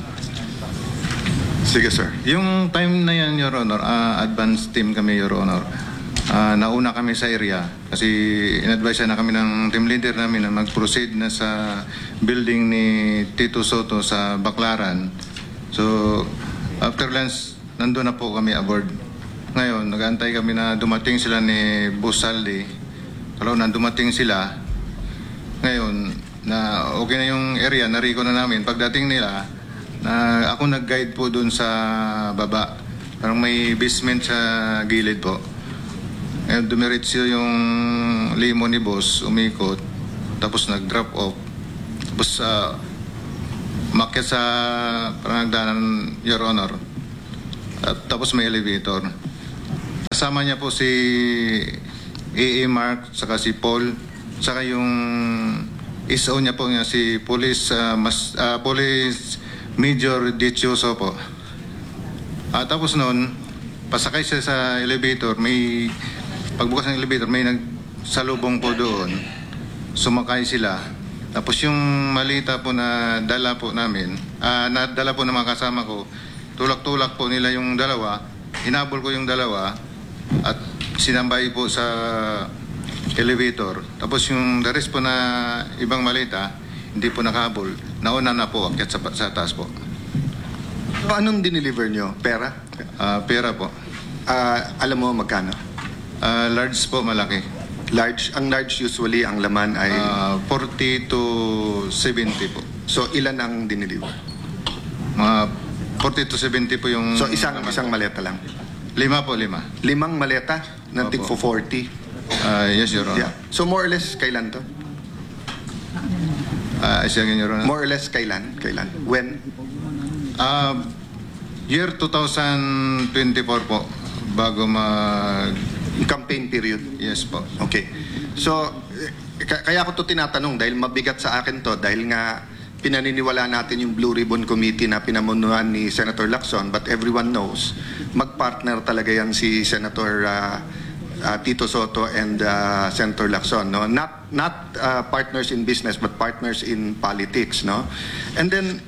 Speaker 7: Sige, sir.
Speaker 5: Yung time na yan, Your Honor, advance team kami, Your Honor. Nauna kami sa area kasi in-advise na kami ng team leader namin na mag-proceed na sa building ni Tito Soto sa Baclaran. So, after lunch, nandun na po kami aboard. Ngayon, nag-aantay kami na dumating sila ni Boss Saldi. Kalau na dumating sila, ngayon, na okay na yung area, nariko na namin. Pagdating nila, na ako nag-guide po dun sa baba. Parang may basement sa gilid po. Ngayon, dumiretso yung limo ni Boss, umikot, tapos nag-drop off. Tapos umakyat sa panagdanan, Your Honor. At tapos may elevator. Kasama niya po si A.A. Mark, saka si Paul, saka yung ISO niya po niya, si Police Major Dichoso po. Tapos noon, pasakay siya sa elevator, pagbukas ng elevator, may nagsalubong po doon. Sumakay sila. Tapos yung malita po na dala po namin, nadala po ng mga kasama ko, tulak-tulak po nila yung dalawa, hinabol ko yung dalawa, at sinambay po sa elevator. Tapos yung the rest po na ibang malita, hindi po nakahabol. Nauna na po, akyat sa taas po.
Speaker 7: So, anong dineliver nyo? Pera?
Speaker 5: Pera po.
Speaker 7: Alam mo magkano?
Speaker 5: Large po, malaki.
Speaker 7: Large? Ang large usually, ang laman ay...
Speaker 5: 40 to 70 po.
Speaker 7: So, ilan ang dineliver?
Speaker 5: 40 to 70 po yung...
Speaker 7: So, isang maleta lang?
Speaker 5: 5 po, 5.
Speaker 7: 5 maleta ng tig
Speaker 5: Opo.
Speaker 7: 40?
Speaker 5: Yes, Your Honor.
Speaker 7: Yeah. So, more or less, kailan to?
Speaker 5: Again, Your Honor.
Speaker 7: More or less, kailan? When?
Speaker 5: Year 2024 po, bago
Speaker 7: Campaign period?
Speaker 5: Yes po.
Speaker 7: Okay. So, kaya ko to tinatanong dahil mabigat sa akin to dahil nga pinaniniwala natin yung Blue Ribbon Committee na pinamunuan ni Senator Lacson, but everyone knows magpartner talaga yan si Senator Tito Soto and Senator Lacson, no? Not partners in business but partners in politics, no? And then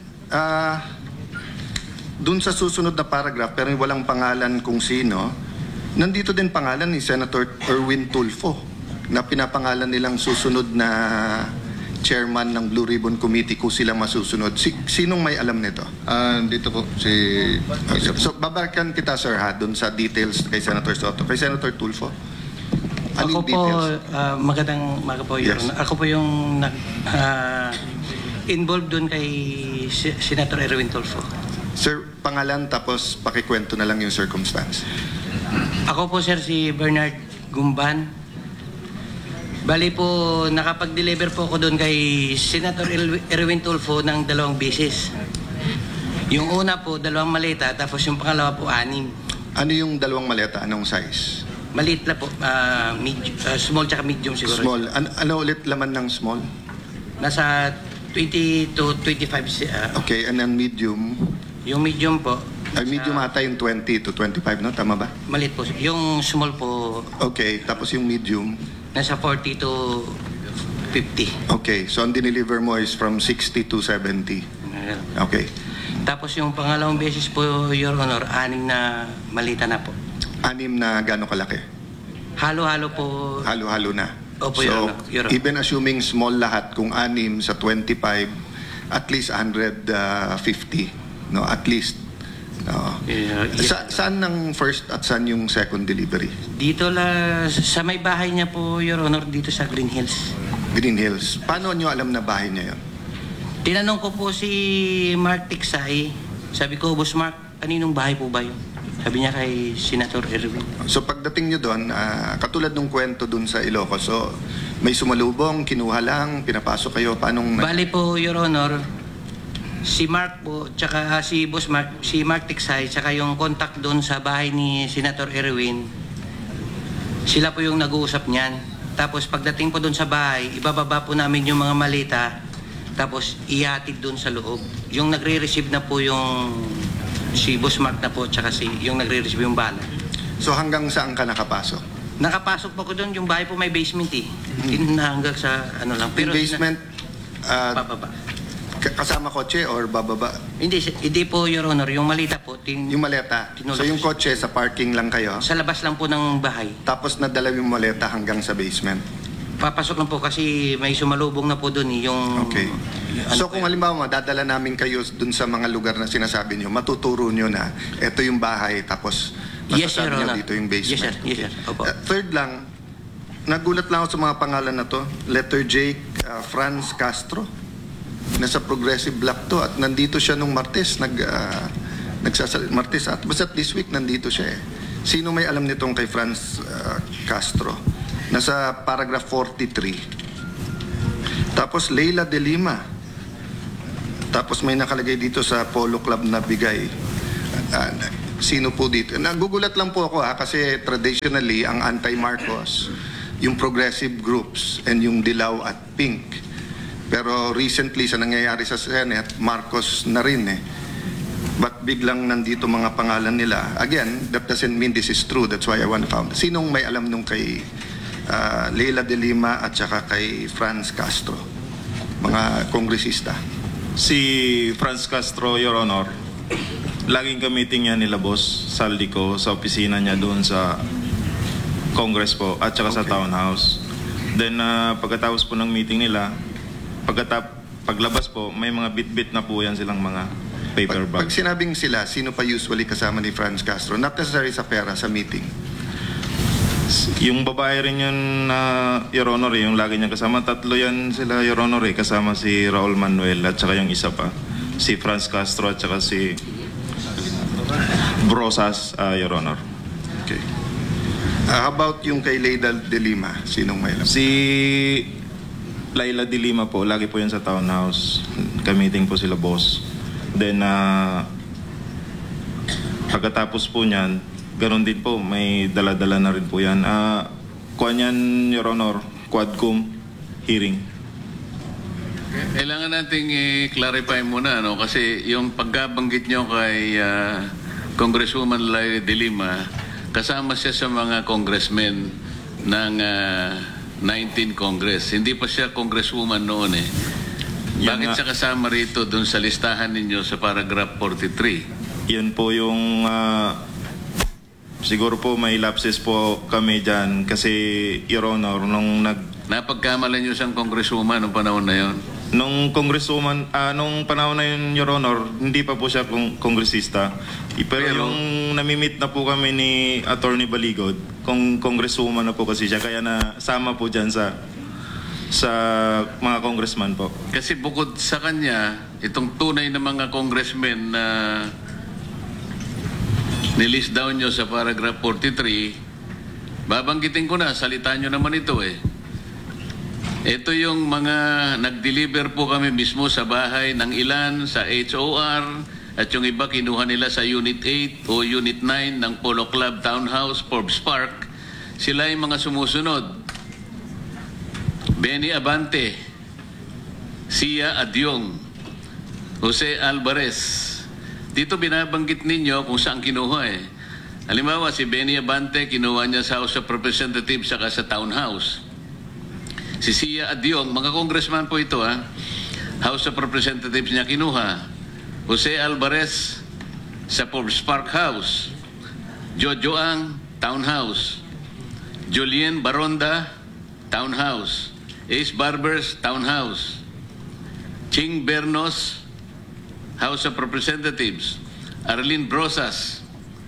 Speaker 7: dun sa susunod na paragraph pero walang pangalan kung sino, nandito din pangalan ni Senator Erwin Tulfo na pinapangalan nilang susunod na chairman ng Blue Ribbon Committee kung sila masusunod. Sinong may alam nito?
Speaker 5: Dito po si...
Speaker 7: So, babalikan kita, sir, ha, dun sa details kay Senator Soto. Kay Senator Tulfo?
Speaker 9: Ako po, magandang umaga po.
Speaker 7: Yes.
Speaker 9: Ako po yung involved dun kay Senator Erwin Tulfo.
Speaker 7: Sir, pangalan tapos pakikwento na lang yung circumstance.
Speaker 9: Ako po, sir, si Bernard Gumban. Bali po, nakapag-deliver po ako doon kay Senator Erwin Tulfo ng 2 beses. Yung una po, 2 maleta, tapos yung pangalawa po, 6.
Speaker 7: Ano yung 2 maleta? Anong size?
Speaker 9: Maliit lang po, small tsaka medium siguro.
Speaker 7: Small. Ano ulit laman ng small?
Speaker 9: Nasa 20 to 25.
Speaker 7: Okay, and then medium?
Speaker 9: Yung medium po.
Speaker 7: Ay, medium ata yung 20 to 25, no? Tama ba?
Speaker 9: Maliit po. Yung small po,
Speaker 7: Okay, tapos yung medium?
Speaker 9: nasa 40 to 50.
Speaker 7: Okay, so ang dineliver mo is from 60 to 70. Okay.
Speaker 9: Tapos yung pangalawang beses po, Your Honor, 6 na malita na po.
Speaker 7: 6 na gano'ng kalaki?
Speaker 9: Halo-halo po.
Speaker 7: Halo-halo na.
Speaker 9: Opo,
Speaker 7: So,
Speaker 9: Your Honor.
Speaker 7: even assuming small lahat, kung 6 sa 25, at least 150. No, at least. No.
Speaker 9: Yes.
Speaker 7: Saan ng first at saan yung second delivery?
Speaker 9: Dito sa may bahay niya po, Your Honor, dito sa Green Hills.
Speaker 7: Green Hills. Paano nyo alam na bahay niya yun?
Speaker 9: Tinanong ko po si Mark Tiksay. Sabi ko, Boss Mark, kaninong bahay po ba yun? Sabi niya kay Senator Erwin.
Speaker 7: So pagdating nyo doon, katulad ng kwento doon sa Ilocos, so may sumalubong, kinuha lang, pinapasok kayo,
Speaker 9: Bali po, Your Honor, si Mark po, tsaka si Boss Mark, si Mark Tiksay, tsaka yung contact doon sa bahay ni Senator Erwin, sila po yung nag-uusap niyan. Tapos pagdating po doon sa bahay, ibababa po namin yung mga malita, tapos ihatid doon sa loob. Yung nagre-receive na po yung si Boss Mark na po, tsaka yung nagre-receive yung bala.
Speaker 7: So hanggang saan ka nakapasok?
Speaker 9: Nakapasok po ko doon, yung bahay po may basement eh. Hanggang sa ano lang.
Speaker 7: Yung basement,
Speaker 9: bababa.
Speaker 7: kasama kotse or bababa?
Speaker 9: Hindi po, Your Honor. Yung malita po.
Speaker 7: Yung maleta. So yung kotse sa parking lang kayo?
Speaker 9: Sa labas lang po ng bahay.
Speaker 7: Tapos nadala yung maleta hanggang sa basement?
Speaker 9: Papasok lang po kasi may sumalubong na po doon yung...
Speaker 7: Okay. So kung halimbawa dadala namin kayo dun sa mga lugar na sinasabi nyo, matuturo nyo na ito yung bahay tapos
Speaker 9: Yes, Your
Speaker 7: masasabi nyo
Speaker 9: Honor.
Speaker 7: dito yung basement.
Speaker 9: Yes, sir. Yes, sir. Opo.
Speaker 7: Third lang, nagulat lang ako sa mga pangalan na to. Letter J, Franz Castro. Nasa Progressive Block to at nandito siya nung Martes Martes at basta this week nandito siya eh. Sino may alam nitong kay Franz Castro? Nasa paragraph 43. Tapos Leila de Lima Tapos may nakalagay dito sa Polo Club na bigay. Sino po dito? Nagugulat lang po ako kasi traditionally ang anti-Marcos, yung progressive groups and yung Dilaw at Pink. Pero recently sa nangyayari sa Senate, Marcos na rin eh. But biglang nandito mga pangalan nila. Again, that doesn't mean this is true. That's why I want to found. Sinong may alam nung kay Leila de Lima at saka kay Franz Castro? Mga kongresista.
Speaker 6: Si Franz Castro, Your Honor, laging ka-meeting niya nila Boss Saldico sa opisina niya doon sa Congress po at saka sa Townhouse. Then pagkatapos po ng meeting nila, paglabas po, may mga bit-bit na po yan silang mga paper
Speaker 7: Pag
Speaker 6: bags.
Speaker 7: sinabing sila, sino pa usually kasama ni Franz Castro? Not necessarily sa pera, sa meeting.
Speaker 6: Yung babae rin yun na Your Honor, yung lagi niya kasama. Tatlo yan sila Your Honor, kasama si Raul Manuel at saka yung isa pa, si Franz Castro at saka si Brosas, Your Honor.
Speaker 7: Okay. How about yung kay Leila de Lima? Sinong may alam?
Speaker 6: Si Laila de Lima po, lagi po yan sa Townhouse. Ka-meeting po sila boss. Then, pagkatapos po niyan, ganon din po, may dala-dala na rin po yan. Kuha niyan, Your Honor, Quadcom hearing.
Speaker 4: Kailangan nating i-clarify muna, no? Kasi yung pagkabanggit nyo kay Congresswoman Laila de Lima, kasama siya sa mga congressmen ng 19 Congress. Hindi pa siya congresswoman noon eh. Bakit siya kasama rito dun sa listahan ninyo sa paragraph 43?
Speaker 6: Yan po yung siguro po may lapses po kami dyan kasi Your Honor, nung
Speaker 4: Napagkamalan nyo siyang congresswoman noong panahon na yon?
Speaker 6: nung congresswoman, nung panahon na yun, Your Honor, hindi pa po siya kongresista. Pero yung namimit na po kami ni Attorney Baligod, congresswoman na po kasi siya, kaya nasama po dyan sa mga congressman po.
Speaker 4: Kasi bukod sa kanya, itong tunay na mga congressmen na nilist down nyo sa paragraph 43, babanggitin ko na, salita nyo naman ito eh. Ito yung mga nag-deliver po kami mismo sa bahay ng ilan sa HOR at yung iba kinuha nila sa Unit 8 o Unit 9 ng Polo Club Townhouse, Forbes Park. Sila yung mga sumusunod. Benny Abante, Sia Adyong, Jose Alvarez. Dito binabanggit ninyo kung saan kinuha eh. Halimbawa, si Benny Abante, kinuha niya sa House of Representatives saka sa Townhouse. Si Sia Adyong, mga congressman po ito ha, House of Representatives niya kinuha. Jose Alvarez sa Forbes Park House. Jojo Ang, Townhouse. Julien Baronda, Townhouse. Ace Barbers, Townhouse. Ching Bernos, House of Representatives. Arlene Brosas,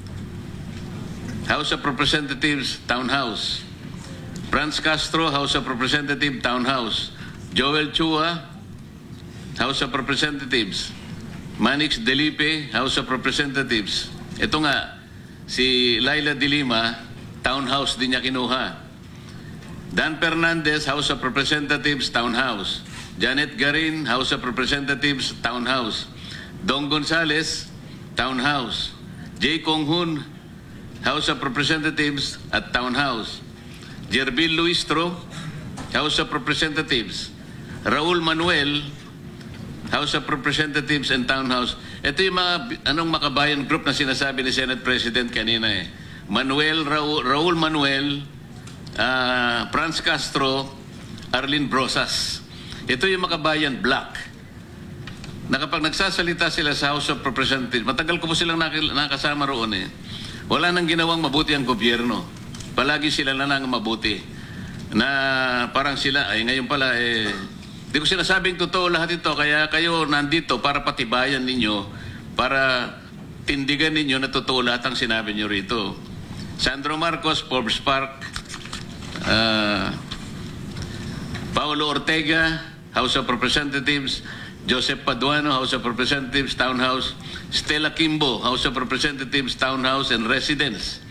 Speaker 4: House of Representatives, Townhouse. Franz Castro, House of Representatives, Townhouse. Joel Chua, House of Representatives. Manix Delipe, House of Representatives. Ito nga, si Laila de Lima, Townhouse din niya kinuha. Dan Fernandez, House of Representatives, Townhouse. Janet Garin, House of Representatives, Townhouse. Dong Gonzales, Townhouse. J. Konghun, House of Representatives at Townhouse. Jerbil Luistro, House of Representatives. Raul Manuel, House of Representatives and Townhouse. Ito yung mga makabayan group na sinasabi ni Senate President kanina eh. Raul Manuel, Franz Castro, Arlene Brosas. Ito yung makabayan block. Na kapag nagsasalita sila sa House of Representatives, matagal ko po silang nakasama roon eh. Wala nang ginawang mabuti ang gobyerno. Palagi sila na nang mabuti. Na parang sila, ay ngayon pala di ko sinasabing totoo lahat ito, kaya kayo nandito para patibayan ninyo, para tindigan ninyo na totoo lahat ang sinabi nyo rito. Sandro Marcos, Forbes Park. Paulo Ortega, House of Representatives. Joseph Paduano, House of Representatives, Townhouse. Stella Kimbo, House of Representatives, Townhouse and Residence.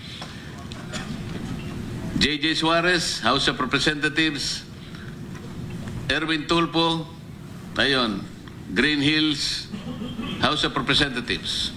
Speaker 4: J.J. Suarez, House of Representatives. Erwin Tulfo, ayun, Green Hills House of Representatives.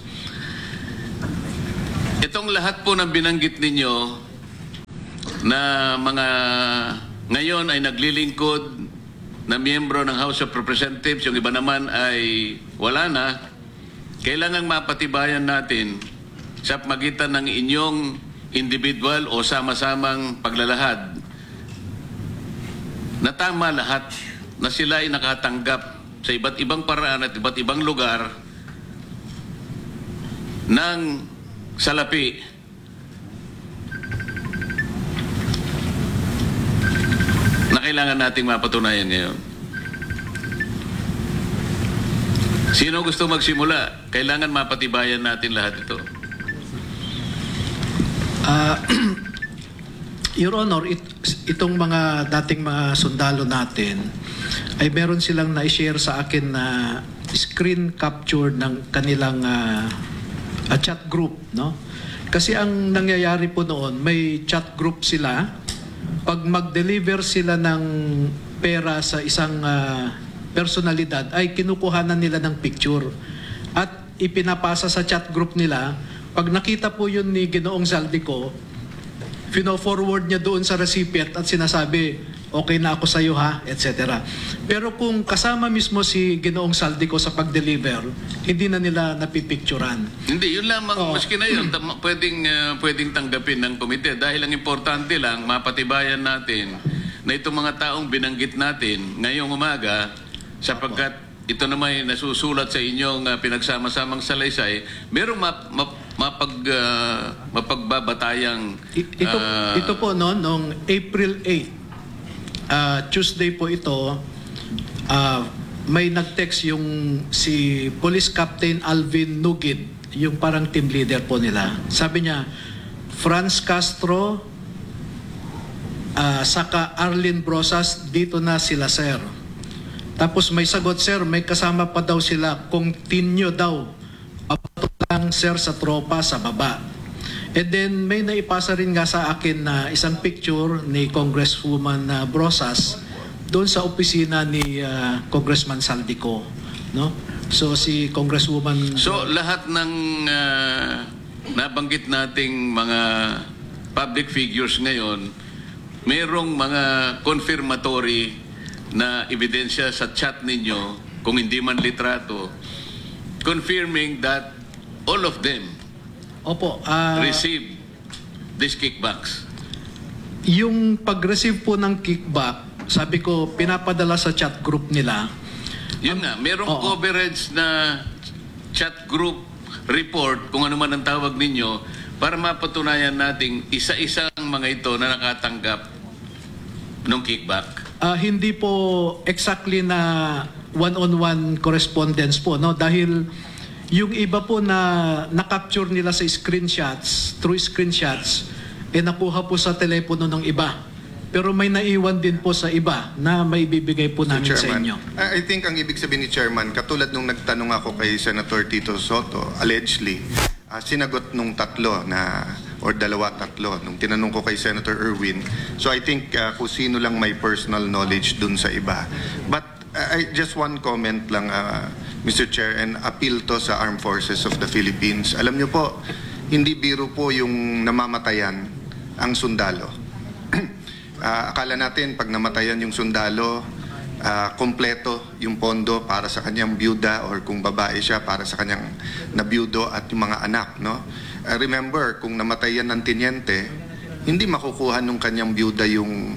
Speaker 4: Itong lahat po ng binanggit ninyo na mga ngayon ay naglilingkod na miyembro ng House of Representatives, yung iba naman ay wala na, kailangang mapatibayan natin sa pagitan ng inyong individual o sama-samang paglalahad na tama lahat, na sila ay nakatanggap sa iba't ibang paraan at iba't ibang lugar ng salapi na kailangan nating mapatunayan ngayon. Sino gusto magsimula? Kailangan mapatibayan natin lahat ito.
Speaker 3: Your Honor, itong mga dating mga sundalo natin ay meron silang na-share sa akin na screen capture ng kanilang chat group, no? Kasi ang nangyayari po noon, may chat group sila. Pag mag-deliver sila ng pera sa isang personalidad, ay kinukuhanan nila ng picture at ipinapasa sa chat group nila. Pag nakita po yun ni Ginoong Zaldico, fino-forward niya doon sa recipient at sinasabi, okay na ako sa iyo ha, etc. Pero kung kasama mismo si Ginoong Zaldico sa pag-deliver, hindi na nila napipicturan.
Speaker 4: Hindi, yun lamang, maski na yun, pwedeng tanggapin ng komite. Dahil ang importante lang, mapatibayan natin na itong mga taong binanggit natin ngayong umaga, sapagkat ito naman ay nasusulat sa inyong pinagsama-samang salaysay, merong mapagbabatayang...
Speaker 3: Ito po noong April 8, Tuesday po ito, may nag-text yung si Police Captain Alvin Nugid, yung parang team leader po nila. Sabi niya, Franz Castro, saka Arlene Brosas, dito na sila, sir. Tapos may sagot, sir, may kasama pa daw sila, continue daw, lang, sir, sa tropa sa baba. And then may naipasa rin nga sa akin na isang picture ni Congresswoman Brosas doon sa opisina ni Congressman Zaldico, no? So si Congresswoman...
Speaker 4: So lahat ng nabanggit nating mga public figures ngayon, mayroong mga confirmatory na ebidensya sa chat ninyo, kung hindi man litrato, confirming that all of them receive these kickbacks.
Speaker 3: Yung pag-receive po ng kickback, sabi ko, pinapadala sa chat group nila.
Speaker 4: Yun nga, merong coverage na chat group report, kung ano man ang tawag ninyo, para mapatunayan nating isa-isang mga ito na nakatanggap ng kickback.
Speaker 3: Hindi po exactly na one-on-one correspondence po, no? Dahil yung iba po na na-capture nila sa screenshots, through screenshots, nakuha po sa telepono ng iba. Pero may naiwan din po sa iba na may bibigay po namin sa inyo.
Speaker 7: I think ang ibig sabihin ni Chairman, katulad nung nagtanong ako kay Senator Tito Soto, allegedly, sinagot nung tatlo na or dalawa-tatlo nung tinanong ko kay Senator Erwin. So I think kung sino lang may personal knowledge dun sa iba. But I just one comment lang, Mr. Chair, and appeal to sa Armed Forces of the Philippines. Alam niyo po, hindi biro po yung namamatayan ang sundalo. Akala natin pag namatayan yung sundalo, kompleto yung pondo para sa kanyang byuda or kung babae siya para sa kanyang nabiyudo at yung mga anak, no? Remember, kung namatay yan ng tiniente, hindi makukuha nung kanyang byuda yung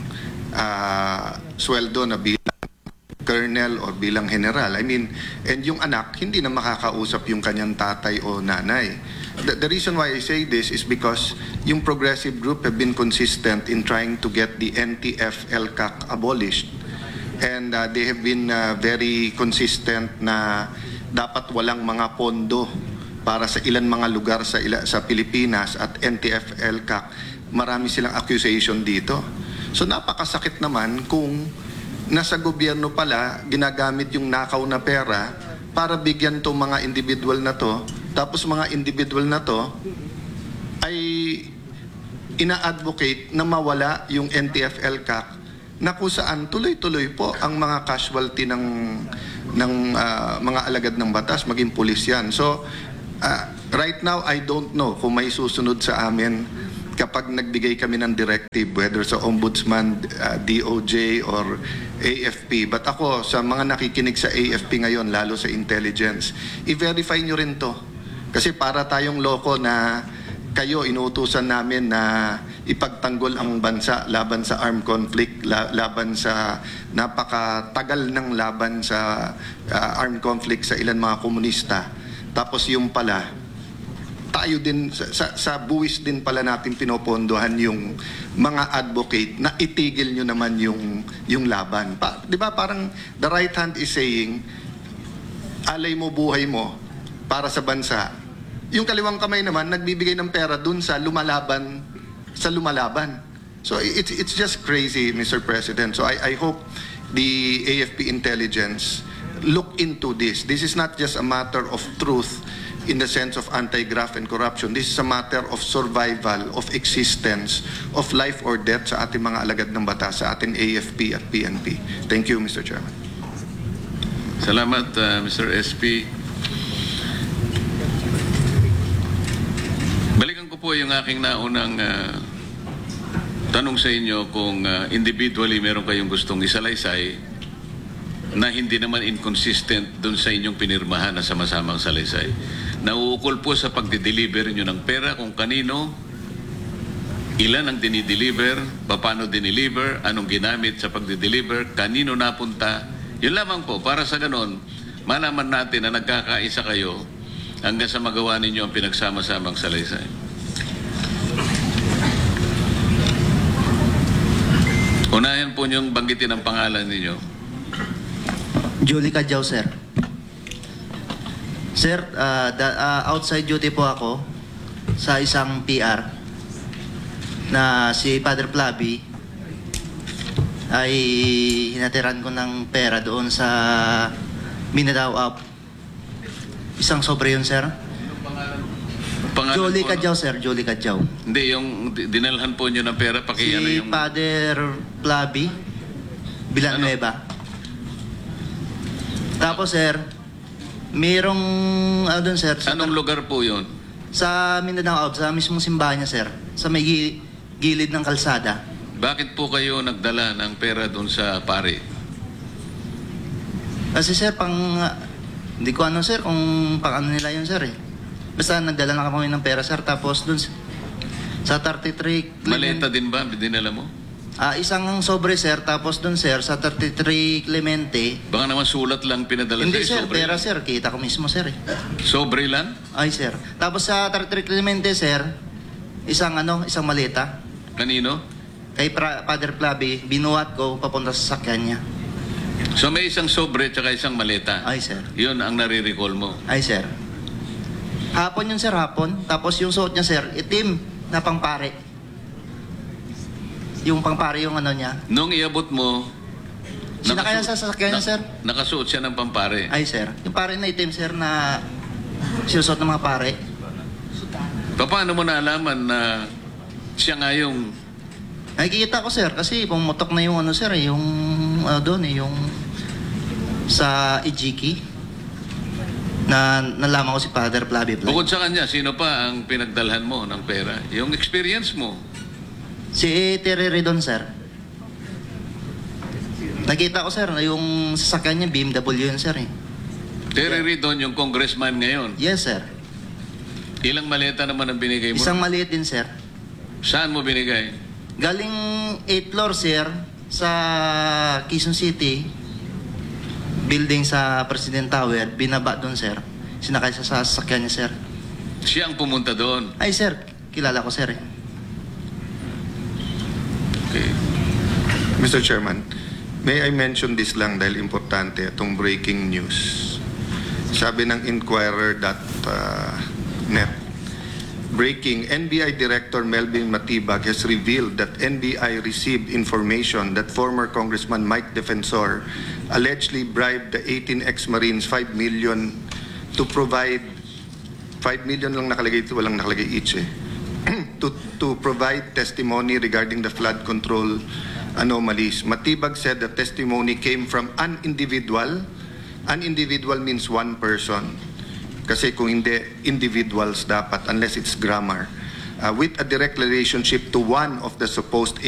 Speaker 7: sweldo na bilang colonel or bilang general. I mean, and yung anak, hindi na makakausap yung kanyang tatay o nanay. The reason why I say this is because yung progressive group have been consistent in trying to get the NTF-ELCAC abolished. And they have been very consistent na dapat walang mga pondo para sa ilan mga lugar sa Pilipinas at NTF-ELCAC. Marami silang accusation dito. So napakasakit naman kung nasa gobyerno pala ginagamit yung nakaw na pera para bigyan to mga individual na to, tapos mga individual na to ay ina-advocate na mawala yung NTF-ELCAC na kung saan tuloy-tuloy po ang mga casualty ng mga alagad ng batas, maging pulis yan. So, right now, I don't know kung may susunod sa amin kapag nagbigay kami ng directive, whether sa Ombudsman, DOJ, or AFP. But ako, sa mga nakikinig sa AFP ngayon, lalo sa intelligence, i-verify nyo rin to. Kasi para tayong loko na kayo, inuutusan namin na ipagtanggol ang bansa laban sa armed conflict, laban sa napakatagal ng laban sa armed conflict sa ilan mga komunista. Tapos yung pala, tayo din, sa buwis din pala natin pinopondohan yung mga advocate na itigil nyo naman yung laban. Di ba parang the right hand is saying, alay mo buhay mo para sa bansa. Yung kaliwang kamay naman, nagbibigay ng pera dun sa lumalaban. So it's just crazy, Mr. President. So I hope the AFP intelligence look into this. This is not just a matter of truth in the sense of anti-graft and corruption. This is a matter of survival, of existence, of life or death sa ating mga alagad ng batas, sa ating AFP at PNP. Thank you, Mr. Chairman.
Speaker 4: Salamat, Mr. SP. Balikan ko po yung aking naunang tanong sa inyo kung individually meron kayong gustong isalaysay na hindi naman inconsistent dun sa inyong pinirmahan na sama-samang salaysay. Nauukol po sa pagdideliver nyo ng pera kung kanino, ilan ang dinideliver, paano dinideliver, anong ginamit sa pagdideliver, kanino napunta. Yun lamang po, para sa ganon, malaman natin na nagkakaisa kayo hanggang sa magawa ninyo ang pinagsama-samang salaysay. Unahin po niyong banggitin ang pangalan ninyo.
Speaker 10: Julie Cadjao, sir. Sir, outside duty po ako sa isang PR na si Father Plaby ay hinatiran ko ng pera doon sa Mindanao Up. Isang sobre yun, sir. Julie Cadjao, sir. Julie Cadjao.
Speaker 4: Hindi, yung dinalhan po nyo ng pera,
Speaker 10: Si
Speaker 4: yung...
Speaker 10: Father Plaby Villanueva. Tapos, sir, mayroong, doon, sir.
Speaker 4: Anong lugar po yun?
Speaker 10: Sa Mindanao Up, sa mismong simbahan niya, sir. Sa may gilid ng kalsada.
Speaker 4: Bakit po kayo nagdala ng pera doon sa pare?
Speaker 10: Kasi, sir, hindi ko sir, kung pang ano nila yun, sir, eh. Basta nagdala na kami ng pera, sir. Tapos dun sa 33...
Speaker 4: Maleta din ba? Dinala mo?
Speaker 10: Isang sobre, sir. Tapos dun, sir, sa 33 Clemente...
Speaker 4: Baka naman sulat lang pinadala
Speaker 10: Hindi,
Speaker 4: sa'yo,
Speaker 10: sir.
Speaker 4: sobre
Speaker 10: Pera,
Speaker 4: lang.
Speaker 10: sir. Kita ko mismo, sir, eh.
Speaker 4: Sobre lang?
Speaker 10: Ay, sir. Tapos sa 33 Clemente, sir, isang maleta.
Speaker 4: Kanino?
Speaker 10: Kay Father Plaby, binuhat ko papunta sa sakyan niya.
Speaker 4: So may isang sobre tsaka isang maleta?
Speaker 10: Ay, sir.
Speaker 4: Yun ang nare-recall mo?
Speaker 10: Ay, sir. Hapon yun, sir, hapon. Tapos yung suot niya, sir, itim na pangpare. Yung pangpare yung niya.
Speaker 4: Nung iabot mo...
Speaker 10: Sinakaya sa sasakyan niya, sir.
Speaker 4: Nakasuot siya ng pampare?
Speaker 10: Ay, sir. Yung pare na itim, sir, na sinusuot ng mga pare.
Speaker 4: Paano mo naalaman na siya nga yung...
Speaker 10: Nakikita ko, sir, kasi pumutok na yung sir, yung doon, yung sa Ijiki. Na nalaman ko si Father Plaby.
Speaker 4: Bukod sa kanya, sino pa ang pinagdalhan mo ng pera? Yung experience mo?
Speaker 10: Si Terry Redon, sir. Nakita ko, sir, yung sasakyan niya, BMW yun, sir, eh.
Speaker 4: Terry Redon, yung congressman ngayon?
Speaker 10: Yes, sir.
Speaker 4: Ilang maleta naman ang binigay mo?
Speaker 10: Isang maliit din, sir.
Speaker 4: Saan mo binigay?
Speaker 10: Galing 8th floor, sir, sa Quezon City. Building sa President Tower, binaba doon, sir. Sinakay sa sasakyan niya, sir.
Speaker 4: Siya ang pumunta doon?
Speaker 10: Ay, sir. Kilala ko, sir, eh.
Speaker 4: Okay.
Speaker 7: Mr. Chairman, may I mention this lang dahil importante itong breaking news. Sabi ng Inquirer.net, breaking, NBI Director Melvin Matibag has revealed that NBI received information that former Congressman Mike Defensor allegedly bribed the 18 ex-Marines 5 million to provide 5 million lang nakalagay ito, walang nakalagay each to provide testimony regarding the flood control anomalies. Matibag said the testimony came from an individual. An individual means one person. Kasi kung hindi, individuals dapat unless it's grammar. With a direct relationship to one of the supposed